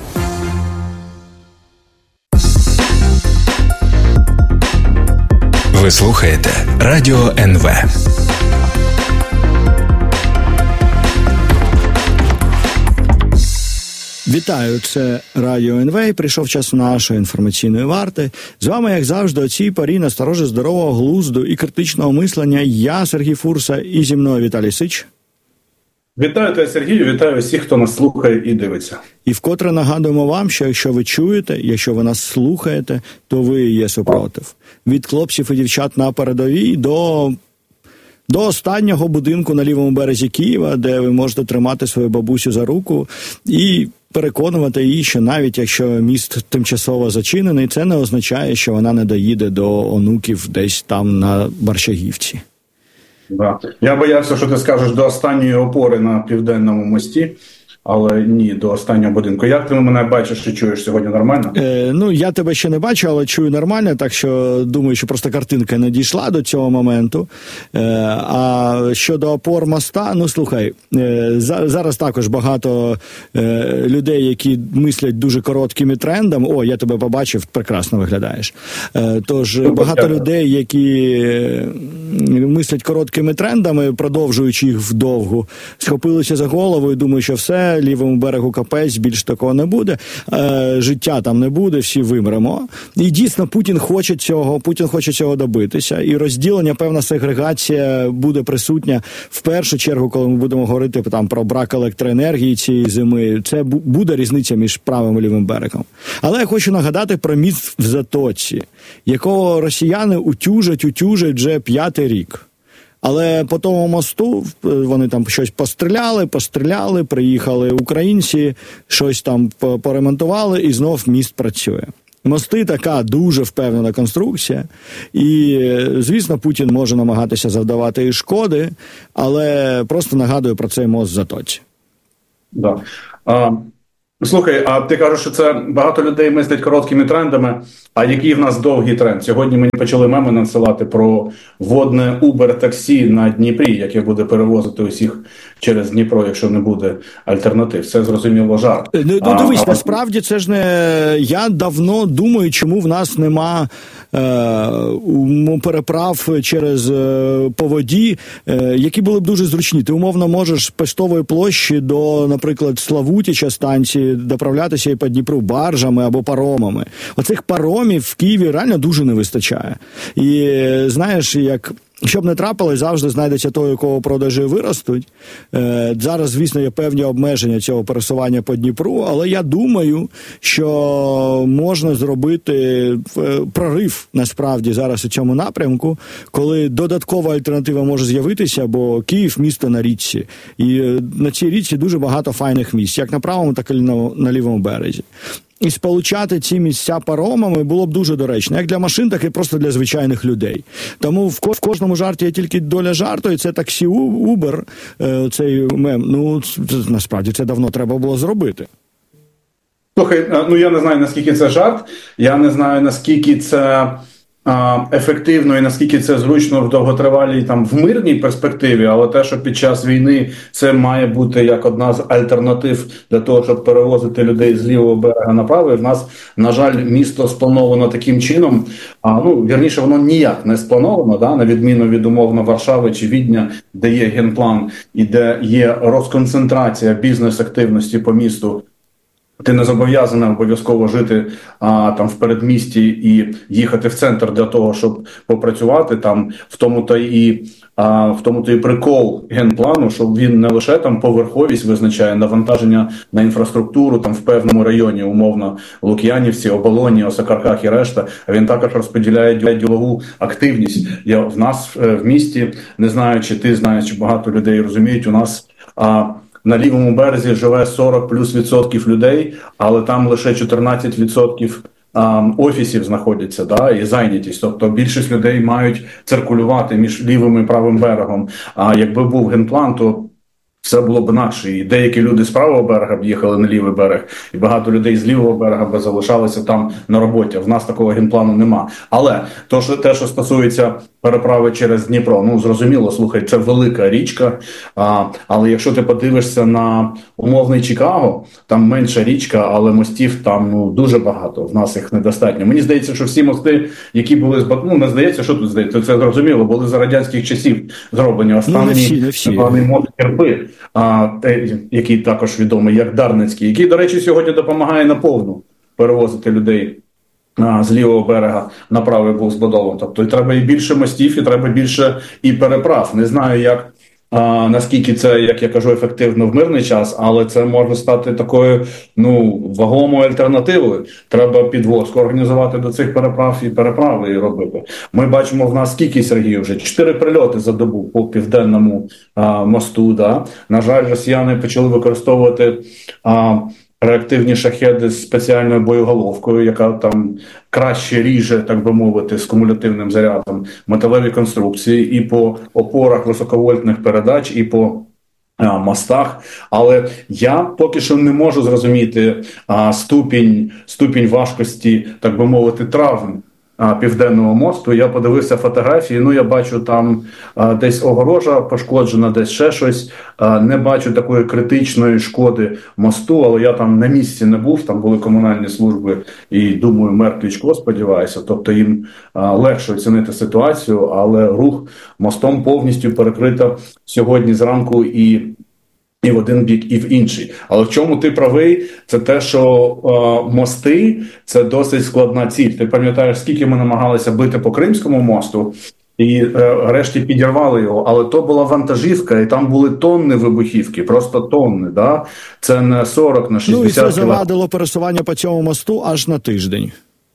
Ви слухаєте Радіо ен ве. Вітаю, це Радіо ен ве. Прийшов час нашої інформаційної варти. З вами, як завжди, о цій порі насторожі здорового глузду і критичного мислення я, Сергій Фурса, і зі мною Віталій Сич. Вітаю тебе, Сергію, вітаю всіх, хто нас слухає і дивиться. І вкотре нагадуємо вам, що якщо ви чуєте, якщо ви нас слухаєте, то ви є супротив. Від хлопців і дівчат на передовій до... до останнього будинку на лівому березі Києва, де ви можете тримати свою бабусю за руку і переконувати її, що навіть якщо міст тимчасово зачинений, це не означає, що вона не доїде до онуків десь там на Борщагівці. Да. Я боявся, що ти скажеш до останньої опори на Південному мості. Але ні, до останнього будинку. Як ти мене бачиш і чуєш сьогодні нормально? Е, ну, я тебе ще не бачу, але чую нормально, так що думаю, що просто картинка не дійшла до цього моменту. Е, а щодо опор моста, ну, слухай, е, за, зараз також багато е, людей, які мислять дуже короткими трендами. О, я тебе побачив, прекрасно виглядаєш. Е, тож, ну, багато я... людей, які мислять короткими трендами, продовжуючи їх вдовгу, схопилися за голову і думають, що все, все, лівому берегу капець, більш такого не буде, е, життя там не буде, всі вимремо. І дійсно Путін хоче цього, Путін хоче цього добитися, і розділення, певна сегрегація буде присутня в першу чергу, коли ми будемо говорити там про брак електроенергії цієї зими. Це буде різниця між правим і лівим берегом. Але я хочу нагадати про міст в Затоці, якого росіяни утюжать, утюжать вже п'ятий рік. Але по тому мосту вони там щось постріляли, постріляли, приїхали українці, щось там поремонтували, і знов міст працює. Мости така дуже впевнена конструкція, і, звісно, Путін може намагатися завдавати і шкоди, але просто нагадую про цей мост в Затоці. Да. А, слухай, а ти кажеш, що це багато людей мислять короткими трендами, а який в нас довгий тренд? Сьогодні мені почали меми надсилати про водне Uber-таксі на Дніпрі, яке буде перевозити усіх через Дніпро, якщо не буде альтернатив. Це, зрозуміло, жарт. Ну, ну дивись, а, насправді це ж не... Я давно думаю, чому в нас нема е, переправ через е, по воді, е, які були б дуже зручні. Ти, умовно, можеш з Поштової площі до, наприклад, Славутича станції доправлятися і по Дніпру баржами або паромами. Оцих паромів в Києві реально дуже не вистачає. І, знаєш, як... Щоб не трапилось, завжди знайдеться той, у кого продажі виростуть. Е, зараз, звісно, є певні обмеження цього пересування по Дніпру, але я думаю, що можна зробити прорив, насправді, зараз у цьому напрямку, коли додаткова альтернатива може з'явитися, бо Київ – місто на річці. І на цій річці дуже багато файних місць, як на правому, так і на, на лівому березі. І сполучати ці місця паромами було б дуже доречно, як для машин, так і просто для звичайних людей. Тому в, ко- в кожному жарті є тільки доля жарту, і це таксі Uber, е, цей мем, ну, це, насправді, це давно треба було зробити. Слухай, ну я не знаю, наскільки це жарт, я не знаю, наскільки це а, ефективно і наскільки це зручно в довготривалій, там, в мирній перспективі, але те, що під час війни це має бути як одна з альтернатив для того, щоб перевозити людей з лівого берега на правий, в нас, на жаль, місто сплановано таким чином, а, ну, вірніше, воно ніяк не сплановано, да, на відміну від, умовно, Варшави чи Відня, де є генплан і де є розконцентрація бізнес-активності по місту. Ти не зобов'язаний обов'язково жити а, там в передмісті і їхати в центр для того, щоб попрацювати там. В тому то і а, в тому то і прикол генплану, що він не лише там поверховість визначає навантаження на інфраструктуру там в певному районі, умовно Лук'янівці, Оболоні, Осокарках і решта. А він також розподіляє ділову активність. Я в нас в місті, не знаю, чи ти знаєш, чи багато людей розуміють, у нас а, на лівому березі живе сорок плюс відсотків людей, але там лише чотирнадцять відсотків а, офісів знаходяться, да, і зайнятість. Тобто більшість людей мають циркулювати між лівим і правим берегом. А якби був генплан, то все було б інакше. І деякі люди з правого берега б їхали на лівий берег, і багато людей з лівого берега б залишалися там на роботі. В нас такого генплану нема. Але то, що, те, що стосується переправи через Дніпро, ну, зрозуміло, слухай, це велика річка, а, але якщо ти подивишся на умовний Чикаго, там менша річка, але мостів там, ну, дуже багато, в нас їх недостатньо. Мені здається, що всі мости, які були, ну, не здається, що тут здається, це зрозуміло, були за радянських часів зроблені. Останній ну, мост Керпи, а, те, який також відомий як Дарницький, який, до речі, сьогодні допомагає наповну перевозити людей а, з лівого берега на правий був збудований. Тобто і треба і більше мостів, і треба більше і переправ. Не знаю, як а, наскільки це, як я кажу, ефективно в мирний час, але це може стати такою, ну, вагомою альтернативою. Треба підвозку організувати до цих переправ і переправи робити. Ми бачимо в нас скільки, Сергію, вже чотири прильоти за добу по південному а, мосту. Да? На жаль, росіяни почали використовувати а, реактивні шахеди з спеціальною боєголовкою, яка там краще ріже, так би мовити, з кумулятивним зарядом металеві конструкції і по опорах високовольтних передач, і по а, мостах. Але я поки що не можу зрозуміти а, ступінь, ступінь важкості, так би мовити, травм Південного мосту. Я подивився фотографії, ну я бачу там а, десь огорожа пошкоджена, десь ще щось. А, не бачу такої критичної шкоди мосту, але я там на місці не був, там були комунальні служби і, думаю, мер Кличко, сподіваюся, тобто їм а, легше оцінити ситуацію, але рух мостом повністю перекрито сьогодні зранку і і в один бік, і в інший. Але в чому ти правий, це те, що е, мости – це досить складна ціль. Ти пам'ятаєш, скільки ми намагалися бити по Кримському мосту, і е, решті підірвали його, але то була вантажівка, і там були тонни вибухівки, просто тонни, да? Це не сорок на шістдесят. Ну і це завадило пересування по цьому мосту аж на тиждень.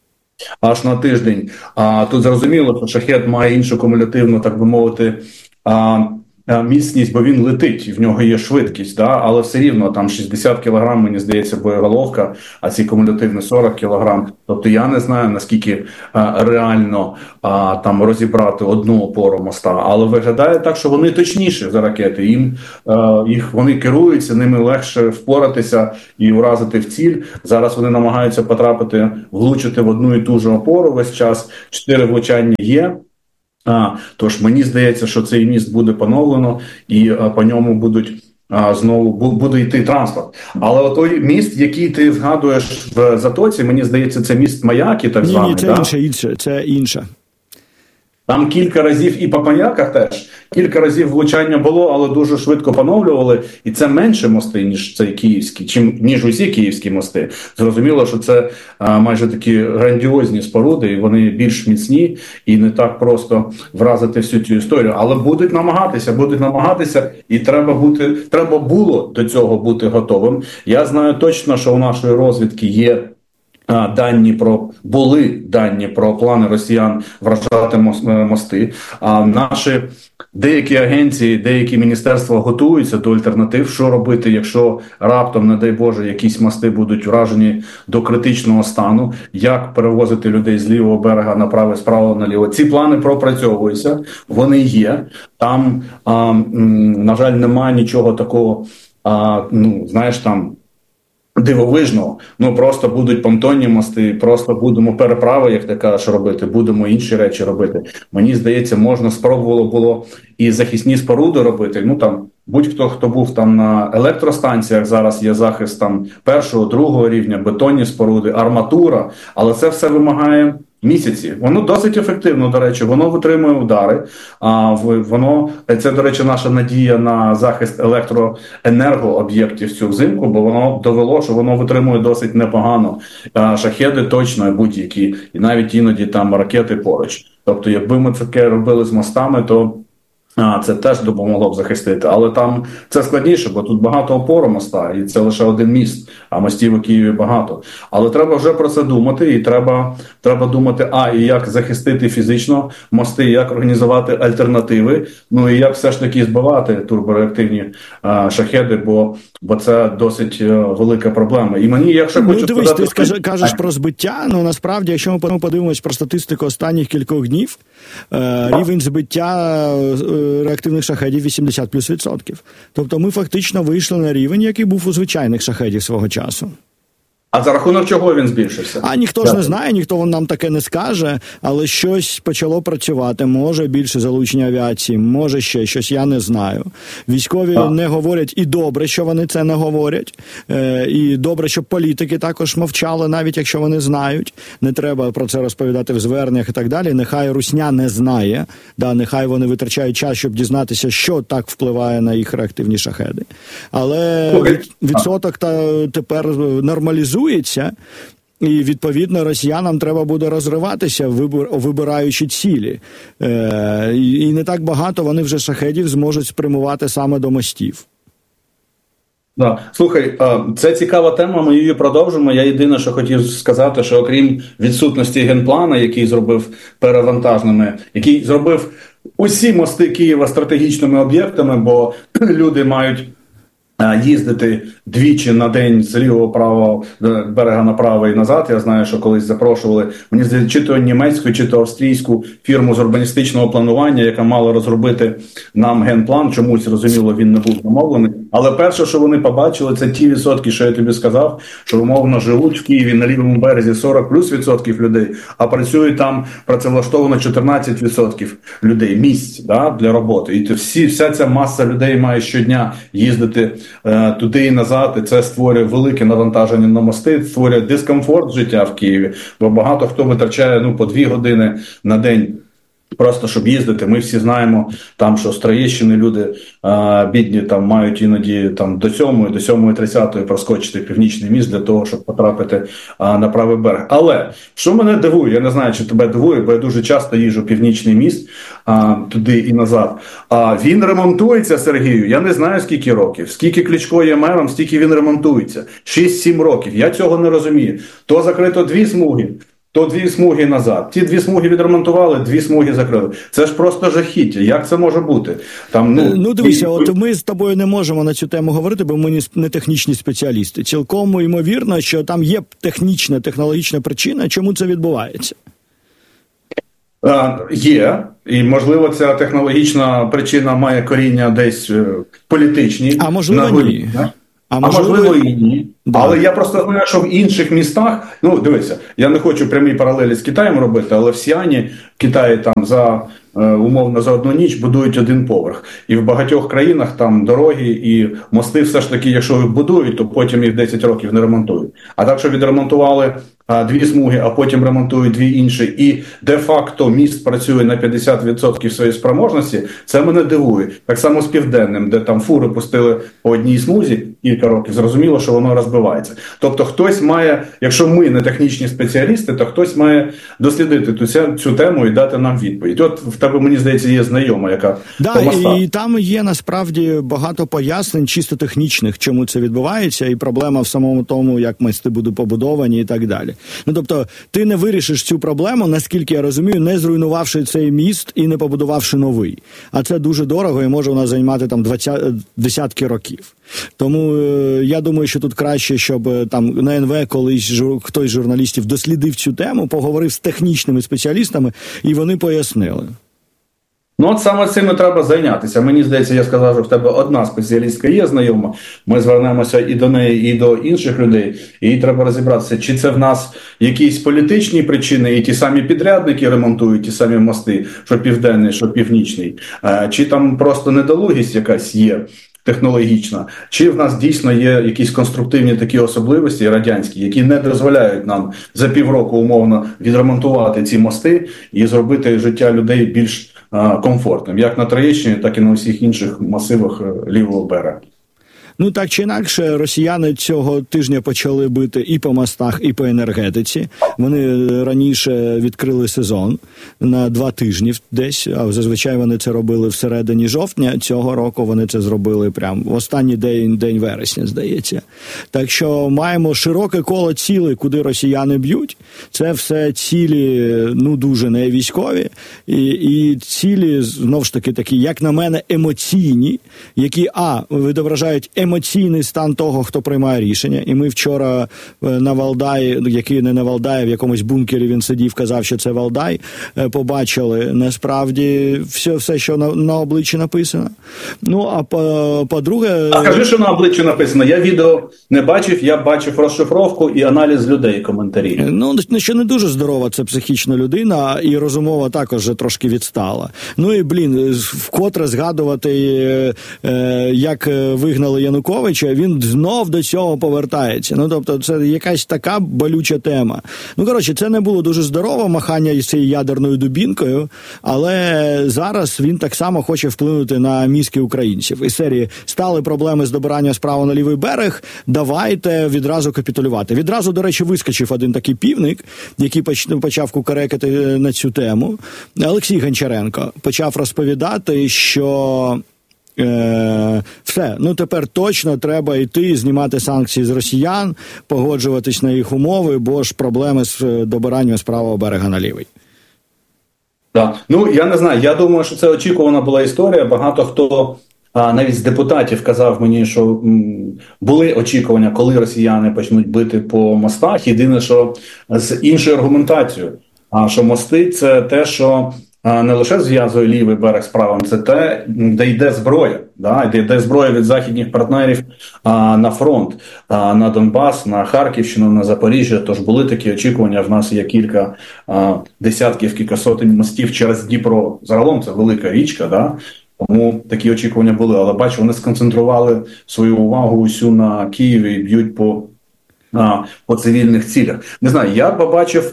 Аж на тиждень. А тут зрозуміло, що шахед має іншу кумулятивну, так би мовити, а, міцність, бо він летить, і в нього є швидкість, да? Але все рівно там шістдесят кілограм, мені здається, боєголовка, а ці кумулятивні сорок кілограм. Тобто я не знаю, наскільки а, реально а, там розібрати одну опору моста, але виглядає так, що вони точніші за ракети, їм а, їх вони керуються, ними легше впоратися і уразити в ціль. Зараз вони намагаються потрапити, влучити в одну і ту ж опору весь час, чотири влучання є. А, тож мені здається, що цей міст буде поновлено і а, по ньому будуть а, знову бу, буде йти транспорт. Але той міст, який ти згадуєш в Затоці, мені здається, це міст Маяки, так званий. Ні, ні, це да? інше, інше, це інше. Там кілька разів і по Маяках теж, кілька разів влучання було, але дуже швидко поновлювали. І це менше мости, ніж цей київський, чим, ніж усі київські мости. Зрозуміло, що це а, майже такі грандіозні споруди, і вони більш міцні, і не так просто вразити всю цю історію. Але будуть намагатися, будуть намагатися, і треба бути, треба було до цього бути готовим. Я знаю точно, що у нашої розвідки є дані про були дані про плани росіян вражати мости. А наші деякі агенції, деякі міністерства готуються до альтернатив, що робити, якщо раптом, не дай Боже, якісь мости будуть вражені до критичного стану, як перевозити людей з лівого берега на праве, з правого на ліво. Ці плани пропрацьовуються, вони є. Там, а, на жаль, немає нічого такого, а, ну, знаєш, там, дивовижного. Ну, просто будуть понтонні мости, просто будемо переправи, як ти кажеш, робити, будемо інші речі робити. Мені здається, можна спробувало було і захисні споруди робити. Ну, там, будь-хто, хто був там на електростанціях, зараз є захист там першого, другого рівня, бетонні споруди, арматура, але це все вимагає місяці. Воно досить ефективно, до речі, воно витримує удари. А воно, це, до речі, наша надія на захист електроенергооб'єктів цю взимку, бо воно довело, що воно витримує досить непогано. А шахеди точно будь-які, і навіть іноді там ракети поруч. Тобто, якби ми таке робили з мостами, то А, це теж допомогло б захистити, але там це складніше, бо тут багато опор моста, і це лише один міст, а мостів у Києві багато. Але треба вже про це думати, і треба, треба думати, а, і як захистити фізично мости, як організувати альтернативи, ну і як все ж таки збивати турбореактивні а, шахеди, бо, бо це досить а, велика проблема. І мені, якщо ну, хочу дивись, сказати... ти скажи, кажеш про збиття, ну насправді, якщо ми подивимось про статистику останніх кількох днів, е, рівень збиття е, реактивних шахедів вісімдесят плюс відсотків. Тобто ми фактично вийшли на рівень, який був у звичайних шахедів свого часу. А за рахунок чого він збільшився? А ніхто так. ж не знає, ніхто нам таке не скаже, але щось почало працювати. Може більше залучення авіації, може ще щось, я не знаю. Військові так. не говорять, і добре, що вони це не говорять. Е, і добре, щоб політики також мовчали, навіть якщо вони знають. Не треба про це розповідати в зверненнях і так далі. Нехай русня не знає, да, нехай вони витрачають час, щоб дізнатися, що так впливає на їх реактивні шахеди. Але від, відсоток та тепер нормалізує. І, відповідно, росіянам треба буде розриватися, вибираючи цілі. Е, і не так багато вони вже шахедів зможуть спрямувати саме до мостів. Да. Слухай, це цікава тема, ми її продовжимо. Я єдине, що хотів сказати, що окрім відсутності генплана, який зробив перевантажними, який зробив усі мости Києва стратегічними об'єктами, бо люди мають їздити двічі на день з лівого правого берега на правий і назад. Я знаю, що колись запрошували, мені здається, чи то німецьку, чи то австрійську фірму з урбаністичного планування, яка мала розробити нам генплан. Чомусь, зрозуміло, він не був замовлений. Але перше, що вони побачили, це ті відсотки, що я тобі сказав, що умовно живуть в Києві на лівому березі сорок плюс відсотків людей, а працюють там працевлаштовано чотирнадцять відсотків людей, місць, да, для роботи. І всі, вся ця маса людей має щодня їздити е, туди і назад, і це створює велике навантаження на мости, створює дискомфорт життя в Києві, бо багато хто витрачає ну, по дві години на день Просто щоб їздити, ми всі знаємо, там, що з Троєщини люди а, бідні там мають іноді там до сьомої, до сьомої тридцятої проскочити Північний міст для того, щоб потрапити а, на правий берег. Але що мене дивує, я не знаю, чи тебе дивує, бо я дуже часто їжджу Північний міст а, туди і назад. А він ремонтується, Сергію, я не знаю скільки років. Скільки Кличко є мером, стільки він ремонтується. шість-сім років. Я цього не розумію. То закрито дві смуги, то дві смуги назад. Ті дві смуги відремонтували, дві смуги закрили. Це ж просто жахіття. Як це може бути? Там, ну, ну дивися, і... от ми з тобою не можемо на цю тему говорити, бо ми не технічні спеціалісти. Цілком ймовірно, що там є технічна, технологічна причина, чому це відбувається. А, є. І, можливо, ця технологічна причина має коріння десь політичні. А можливо, ні. А, а можливо, можливо і ні. Да. Але я просто знаю, що в інших містах, ну, дивися, я не хочу прямі паралелі з Китаєм робити, але в Сіані, в Китаї там за, умовно, за одну ніч будують один поверх. І в багатьох країнах там дороги і мости все ж таки, якщо їх будують, то потім їх десять років не ремонтують. А так, що відремонтували а, дві смуги, а потім ремонтують дві інші, і де-факто міст працює на п'ятдесят відсотків своєї спроможності, це мене дивує. Так само з Південним, де там фури пустили по одній смузі кілька років, зрозуміло, що воно розбивається. Тобто хтось має, якщо ми не технічні спеціалісти, то хтось має дослідити ту, цю тему і дати нам відповідь. От в тебе, мені здається, є знайома, яка да, по мостах. І там є насправді багато пояснень чисто технічних, чому це відбувається, і проблема в самому тому, як мости будуть побудовані і так далі. Ну, тобто, ти не вирішиш цю проблему, наскільки я розумію, не зруйнувавши цей міст і не побудувавши новий. А це дуже дорого і може у нас займати там двадцять, десятки років. Тому е, я думаю, що тут краще, щоб там на ен ве колись жур, хтось з журналістів дослідив цю тему, поговорив з технічними спеціалістами, і вони пояснили. Ну, от саме цим і треба зайнятися. Мені здається, я сказав, що в тебе одна спеціалістка є знайома. Ми звернемося і до неї, і до інших людей. І треба розібратися, чи це в нас якісь політичні причини, і ті самі підрядники ремонтують ті самі мости, що південний, що північний. Чи там просто недолугість якась є технологічна, чи в нас дійсно є якісь конструктивні такі особливості радянські, які не дозволяють нам за півроку умовно відремонтувати ці мости і зробити життя людей більш а, комфортним, як на Троєщині, так і на усіх інших масивах лівого берега. Ну, так чи інакше, росіяни цього тижня почали бити і по мостах, і по енергетиці. Вони раніше відкрили сезон на два тижні десь, а зазвичай вони це робили всередині жовтня. Цього року вони це зробили прямо в останній день, день вересня, здається. Так що маємо широке коло цілей, куди росіяни б'ють. Це все цілі, ну, дуже не військові. І, і цілі, знов ж таки, такі, як на мене, емоційні, які, а, відображають емоційний стан того, хто приймає рішення. І ми вчора на Валдаї, який не на Валдаї, в якомусь бункері він сидів, казав, що це Валдай, побачили насправді все, все що на, на обличчі написано. Ну, а по, по-друге... А скажи, що на обличчі написано. Я відео не бачив, я бачив розшифровку і аналіз людей, коментарі. Ну, що не дуже здорова це психічна людина, і розумова також трошки відстала. Ну і, блін, вкотре згадувати, як вигнали Януковича, він знов до цього повертається. Ну, тобто, це якась така болюча тема. Ну, коротше, це не було дуже здорово, махання із цією ядерною дубінкою, але зараз він так само хоче вплинути на мізки українців. Із серії стали проблеми з добиранням справа на лівий берег, давайте відразу капітулювати. Відразу, до речі, вискочив один такий півник, який почав кукарекати на цю тему. Олексій Гончаренко почав розповідати, що Е, все, ну тепер точно треба йти, знімати санкції з росіян, погоджуватись на їх умови, бо ж проблеми з добиранням з правого берега на лівий. Так, ну я не знаю, я думаю, що це очікувана була історія. Багато хто, а, навіть з депутатів, казав мені, що м, були очікування, коли росіяни почнуть бити по мостах. Єдине, що з іншою аргументацією, а що мости – це те, що не лише зв'язує лівий берег з правим, це те, де йде зброя, да? де йде зброя від західних партнерів а, на фронт, а, на Донбас, на Харківщину, на Запоріжжя. Тож були такі очікування, в нас є кілька а, десятків, кілька сотень мостів через Дніпро. Загалом це велика річка, да? Тому такі очікування були. Але бачу, вони сконцентрували свою увагу усю на Києві і б'ють по, а, по цивільних цілях. Не знаю, я побачив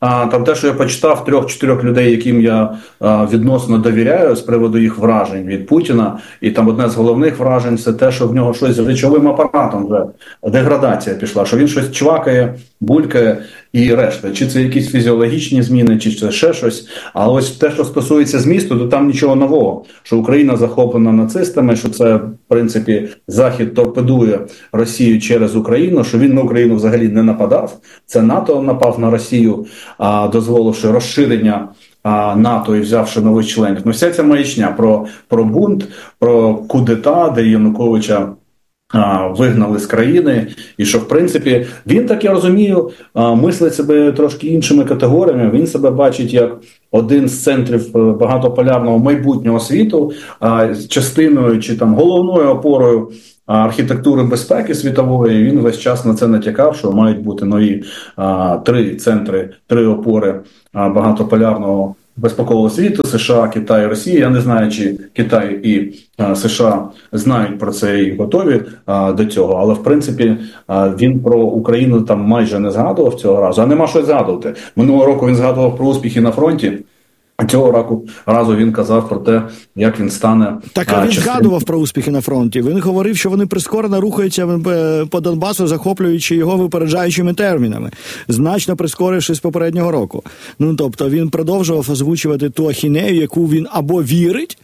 а, там те, що я почитав трьох-чотирьох людей, яким я а, відносно довіряю з приводу їх вражень від Путіна, і там одне з головних вражень – це те, що в нього щось з речовим апаратом вже деградація пішла, що він щось чвакає, булькає і решта. Чи це якісь фізіологічні зміни, чи це ще щось. А ось те, що стосується змісту, то там нічого нового. Що Україна захоплена нацистами, що це, в принципі, Захід торпедує Росію через Україну, що він на Україну взагалі не нападав. Це НАТО напав на Росію, а, дозволивши розширення а, НАТО і взявши нових членів. Ну, вся ця маячня про, про бунт, про кудета, де Януковича А, вигнали з країни, і що, в принципі, він, так я розумію, а, мислить себе трошки іншими категоріями, він себе бачить як один з центрів багатополярного майбутнього світу, а, частиною чи там головною опорою а, архітектури безпеки світової, і він весь час на це натякав, що мають бути нові а, три центри, три опори а, багатополярного безпекового світу: США, Китай, Росія. Я не знаю, чи Китай і а, США знають про це і готові а, до цього, але в принципі а, він про Україну там майже не згадував цього разу, а нема що згадувати. Минулого року він згадував про успіхи на фронті, а цього року разу він казав про те, як він стане... Так, а він частин... згадував про успіхи на фронті. Він говорив, що вони прискорено рухаються по Донбасу, захоплюючи його випереджаючими термінами, значно прискорившись попереднього року. Ну, тобто він продовжував озвучувати ту ахінею, яку він або вірить,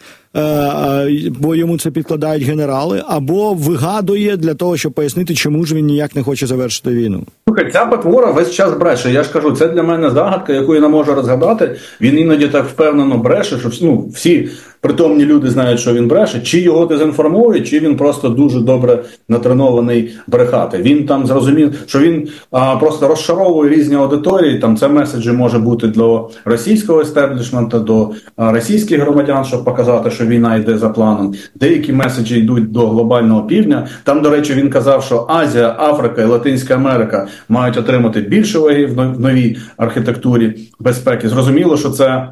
бо йому це підкладають генерали, або вигадує для того, щоб пояснити, чому ж він ніяк не хоче завершити війну. Слухай, ця потвора весь час бреше. Я ж кажу, це для мене загадка, яку я не можу розгадати. Він іноді так впевнено бреше, що ну, всі притомні люди знають, що він бреше. Чи його дезінформують, чи він просто дуже добре натренований брехати. Він там зрозумів, що він а, просто розшаровує різні аудиторії. Там це меседжі може бути для російського естеблішменту, до а, російських громадян, щоб показати, що війна йде за планом. Деякі меседжі йдуть до глобального півдня. Там, до речі, він казав, що Азія, Африка і Латинська Америка мають отримати більше ваги в новій архітектурі безпеки. Зрозуміло, що це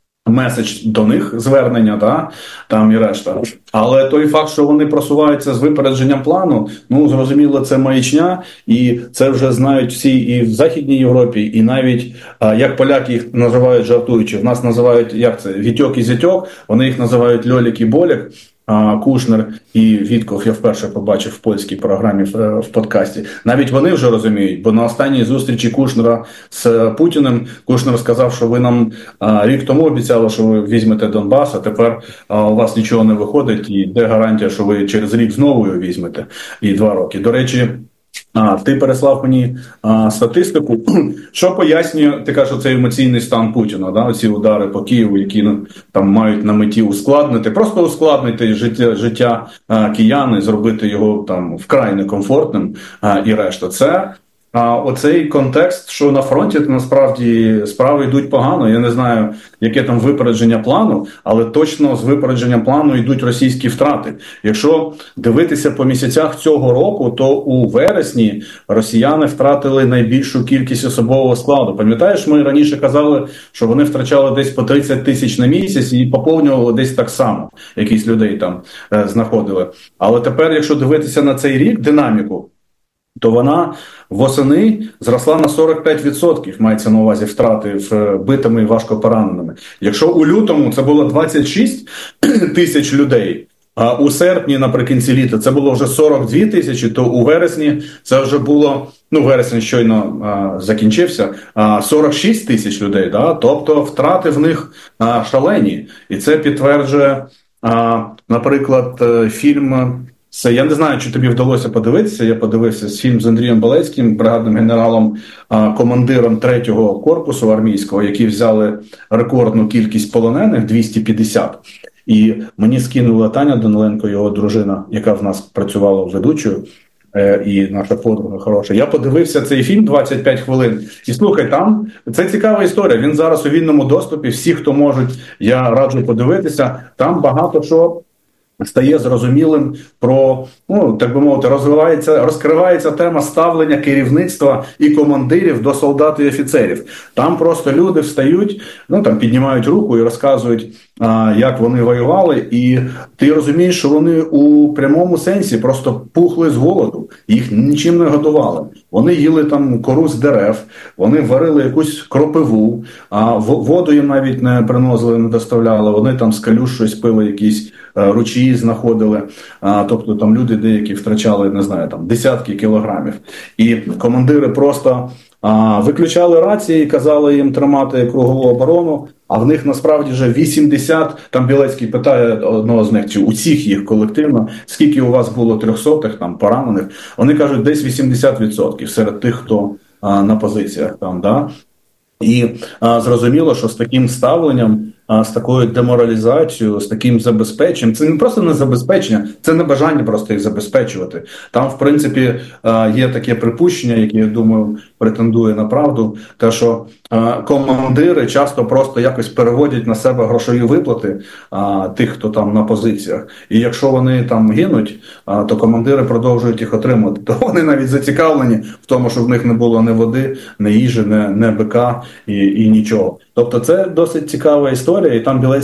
меседж до них, звернення, да, там і решта. Але той факт, що вони просуваються з випередженням плану, ну, зрозуміло, це маячня, і це вже знають всі і в Західній Європі, і навіть, як поляки їх називають жартуючи, в нас називають, як це, Вітьок і Зятьок, вони їх називають Льолік і Болік, Кушнер і Вітков, я вперше побачив в польській програмі в, в подкасті. Навіть вони вже розуміють, бо на останній зустрічі Кушнера з Путіним Кушнер сказав, що ви нам а, рік тому обіцяли, що ви візьмете Донбас, а тепер а, у вас нічого не виходить, і де гарантія, що ви через рік знову його візьмете, і два роки. До речі, А, ти переслав мені а, статистику, що пояснює, ти кажеш, цей емоційний стан Путіна, да? Оці удари по Києву, які ну, там мають на меті ускладнити, просто ускладнити життя, життя а, киян і зробити його там вкрай некомфортним а, і решта. Це а, оцей контекст, що на фронті насправді справи йдуть погано. Я не знаю, яке там випередження плану, але точно з випередженням плану йдуть російські втрати. Якщо дивитися по місяцях цього року, то у вересні росіяни втратили найбільшу кількість особового складу. Пам'ятаєш, ми раніше казали, що вони втрачали десь по тридцять тисяч на місяць і поповнювали десь так само. Якісь людей там е, знаходили. Але тепер, якщо дивитися на цей рік динаміку, то вона восени зросла на сорок п'ять відсотків, мається на увазі втрати в битими і важко пораненими. Якщо у лютому це було двадцять шість тисяч людей, а у серпні наприкінці літа це було вже сорок дві тисячі, то у вересні це вже було, ну вересень щойно а, закінчився, а, сорок шість тисяч людей, да? Тобто втрати в них а, шалені. І це підтверджує, а, наприклад, фільм... Це, я не знаю, чи тобі вдалося подивитися, я подивився фільм з Андрієм Балецьким, бригадним генералом, командиром третього корпусу армійського, які взяли рекордну кількість полонених, двісті п'ятдесят. І мені скинула Таня Даниленко, його дружина, яка в нас працювала ведучою, і наша подруга хороша. Я подивився цей фільм двадцять п'ять хвилин. І слухай, там це цікава історія. Він зараз у вільному доступі. Всі, хто можуть, я раджу подивитися. Там багато що стає зрозумілим про, ну, так би мовити, розвивається, розкривається тема ставлення керівництва і командирів до солдат і офіцерів. Там просто люди встають, ну, там піднімають руку і розказують як вони воювали, і ти розумієш, що вони у прямому сенсі просто пухли з голоду, їх нічим не годували. Вони їли там кору з дерев, вони варили якусь кропиву, а воду їм навіть не приносили, не доставляли, вони там з калюж щось пили, якісь ручаї знаходили, тобто там люди деякі втрачали, не знаю, там десятки кілограмів. І командири просто а, виключали рації, казали їм тримати кругову оборону, а в них насправді вже вісімдесят, там Білецький питає одного з них, чи усіх їх колективно, скільки у вас було трьохсотих, там, поранених, вони кажуть, десь вісімдесят відсотків серед тих, хто а, на позиціях там, да. І а, зрозуміло, що з таким ставленням, а, з такою деморалізацією, з таким забезпеченням, це не просто не забезпечення, це не бажання просто їх забезпечувати. Там, в принципі, а, є таке припущення, яке, я думаю, претендує на правду, те, що а, командири часто просто якось переводять на себе грошові виплати а, тих, хто там на позиціях. І якщо вони там гинуть, а, то командири продовжують їх отримати. То вони навіть зацікавлені в тому, що в них не було ні води, ні їжі, ні, ні БК і, і нічого. Тобто це досить цікава історія, і там Білецький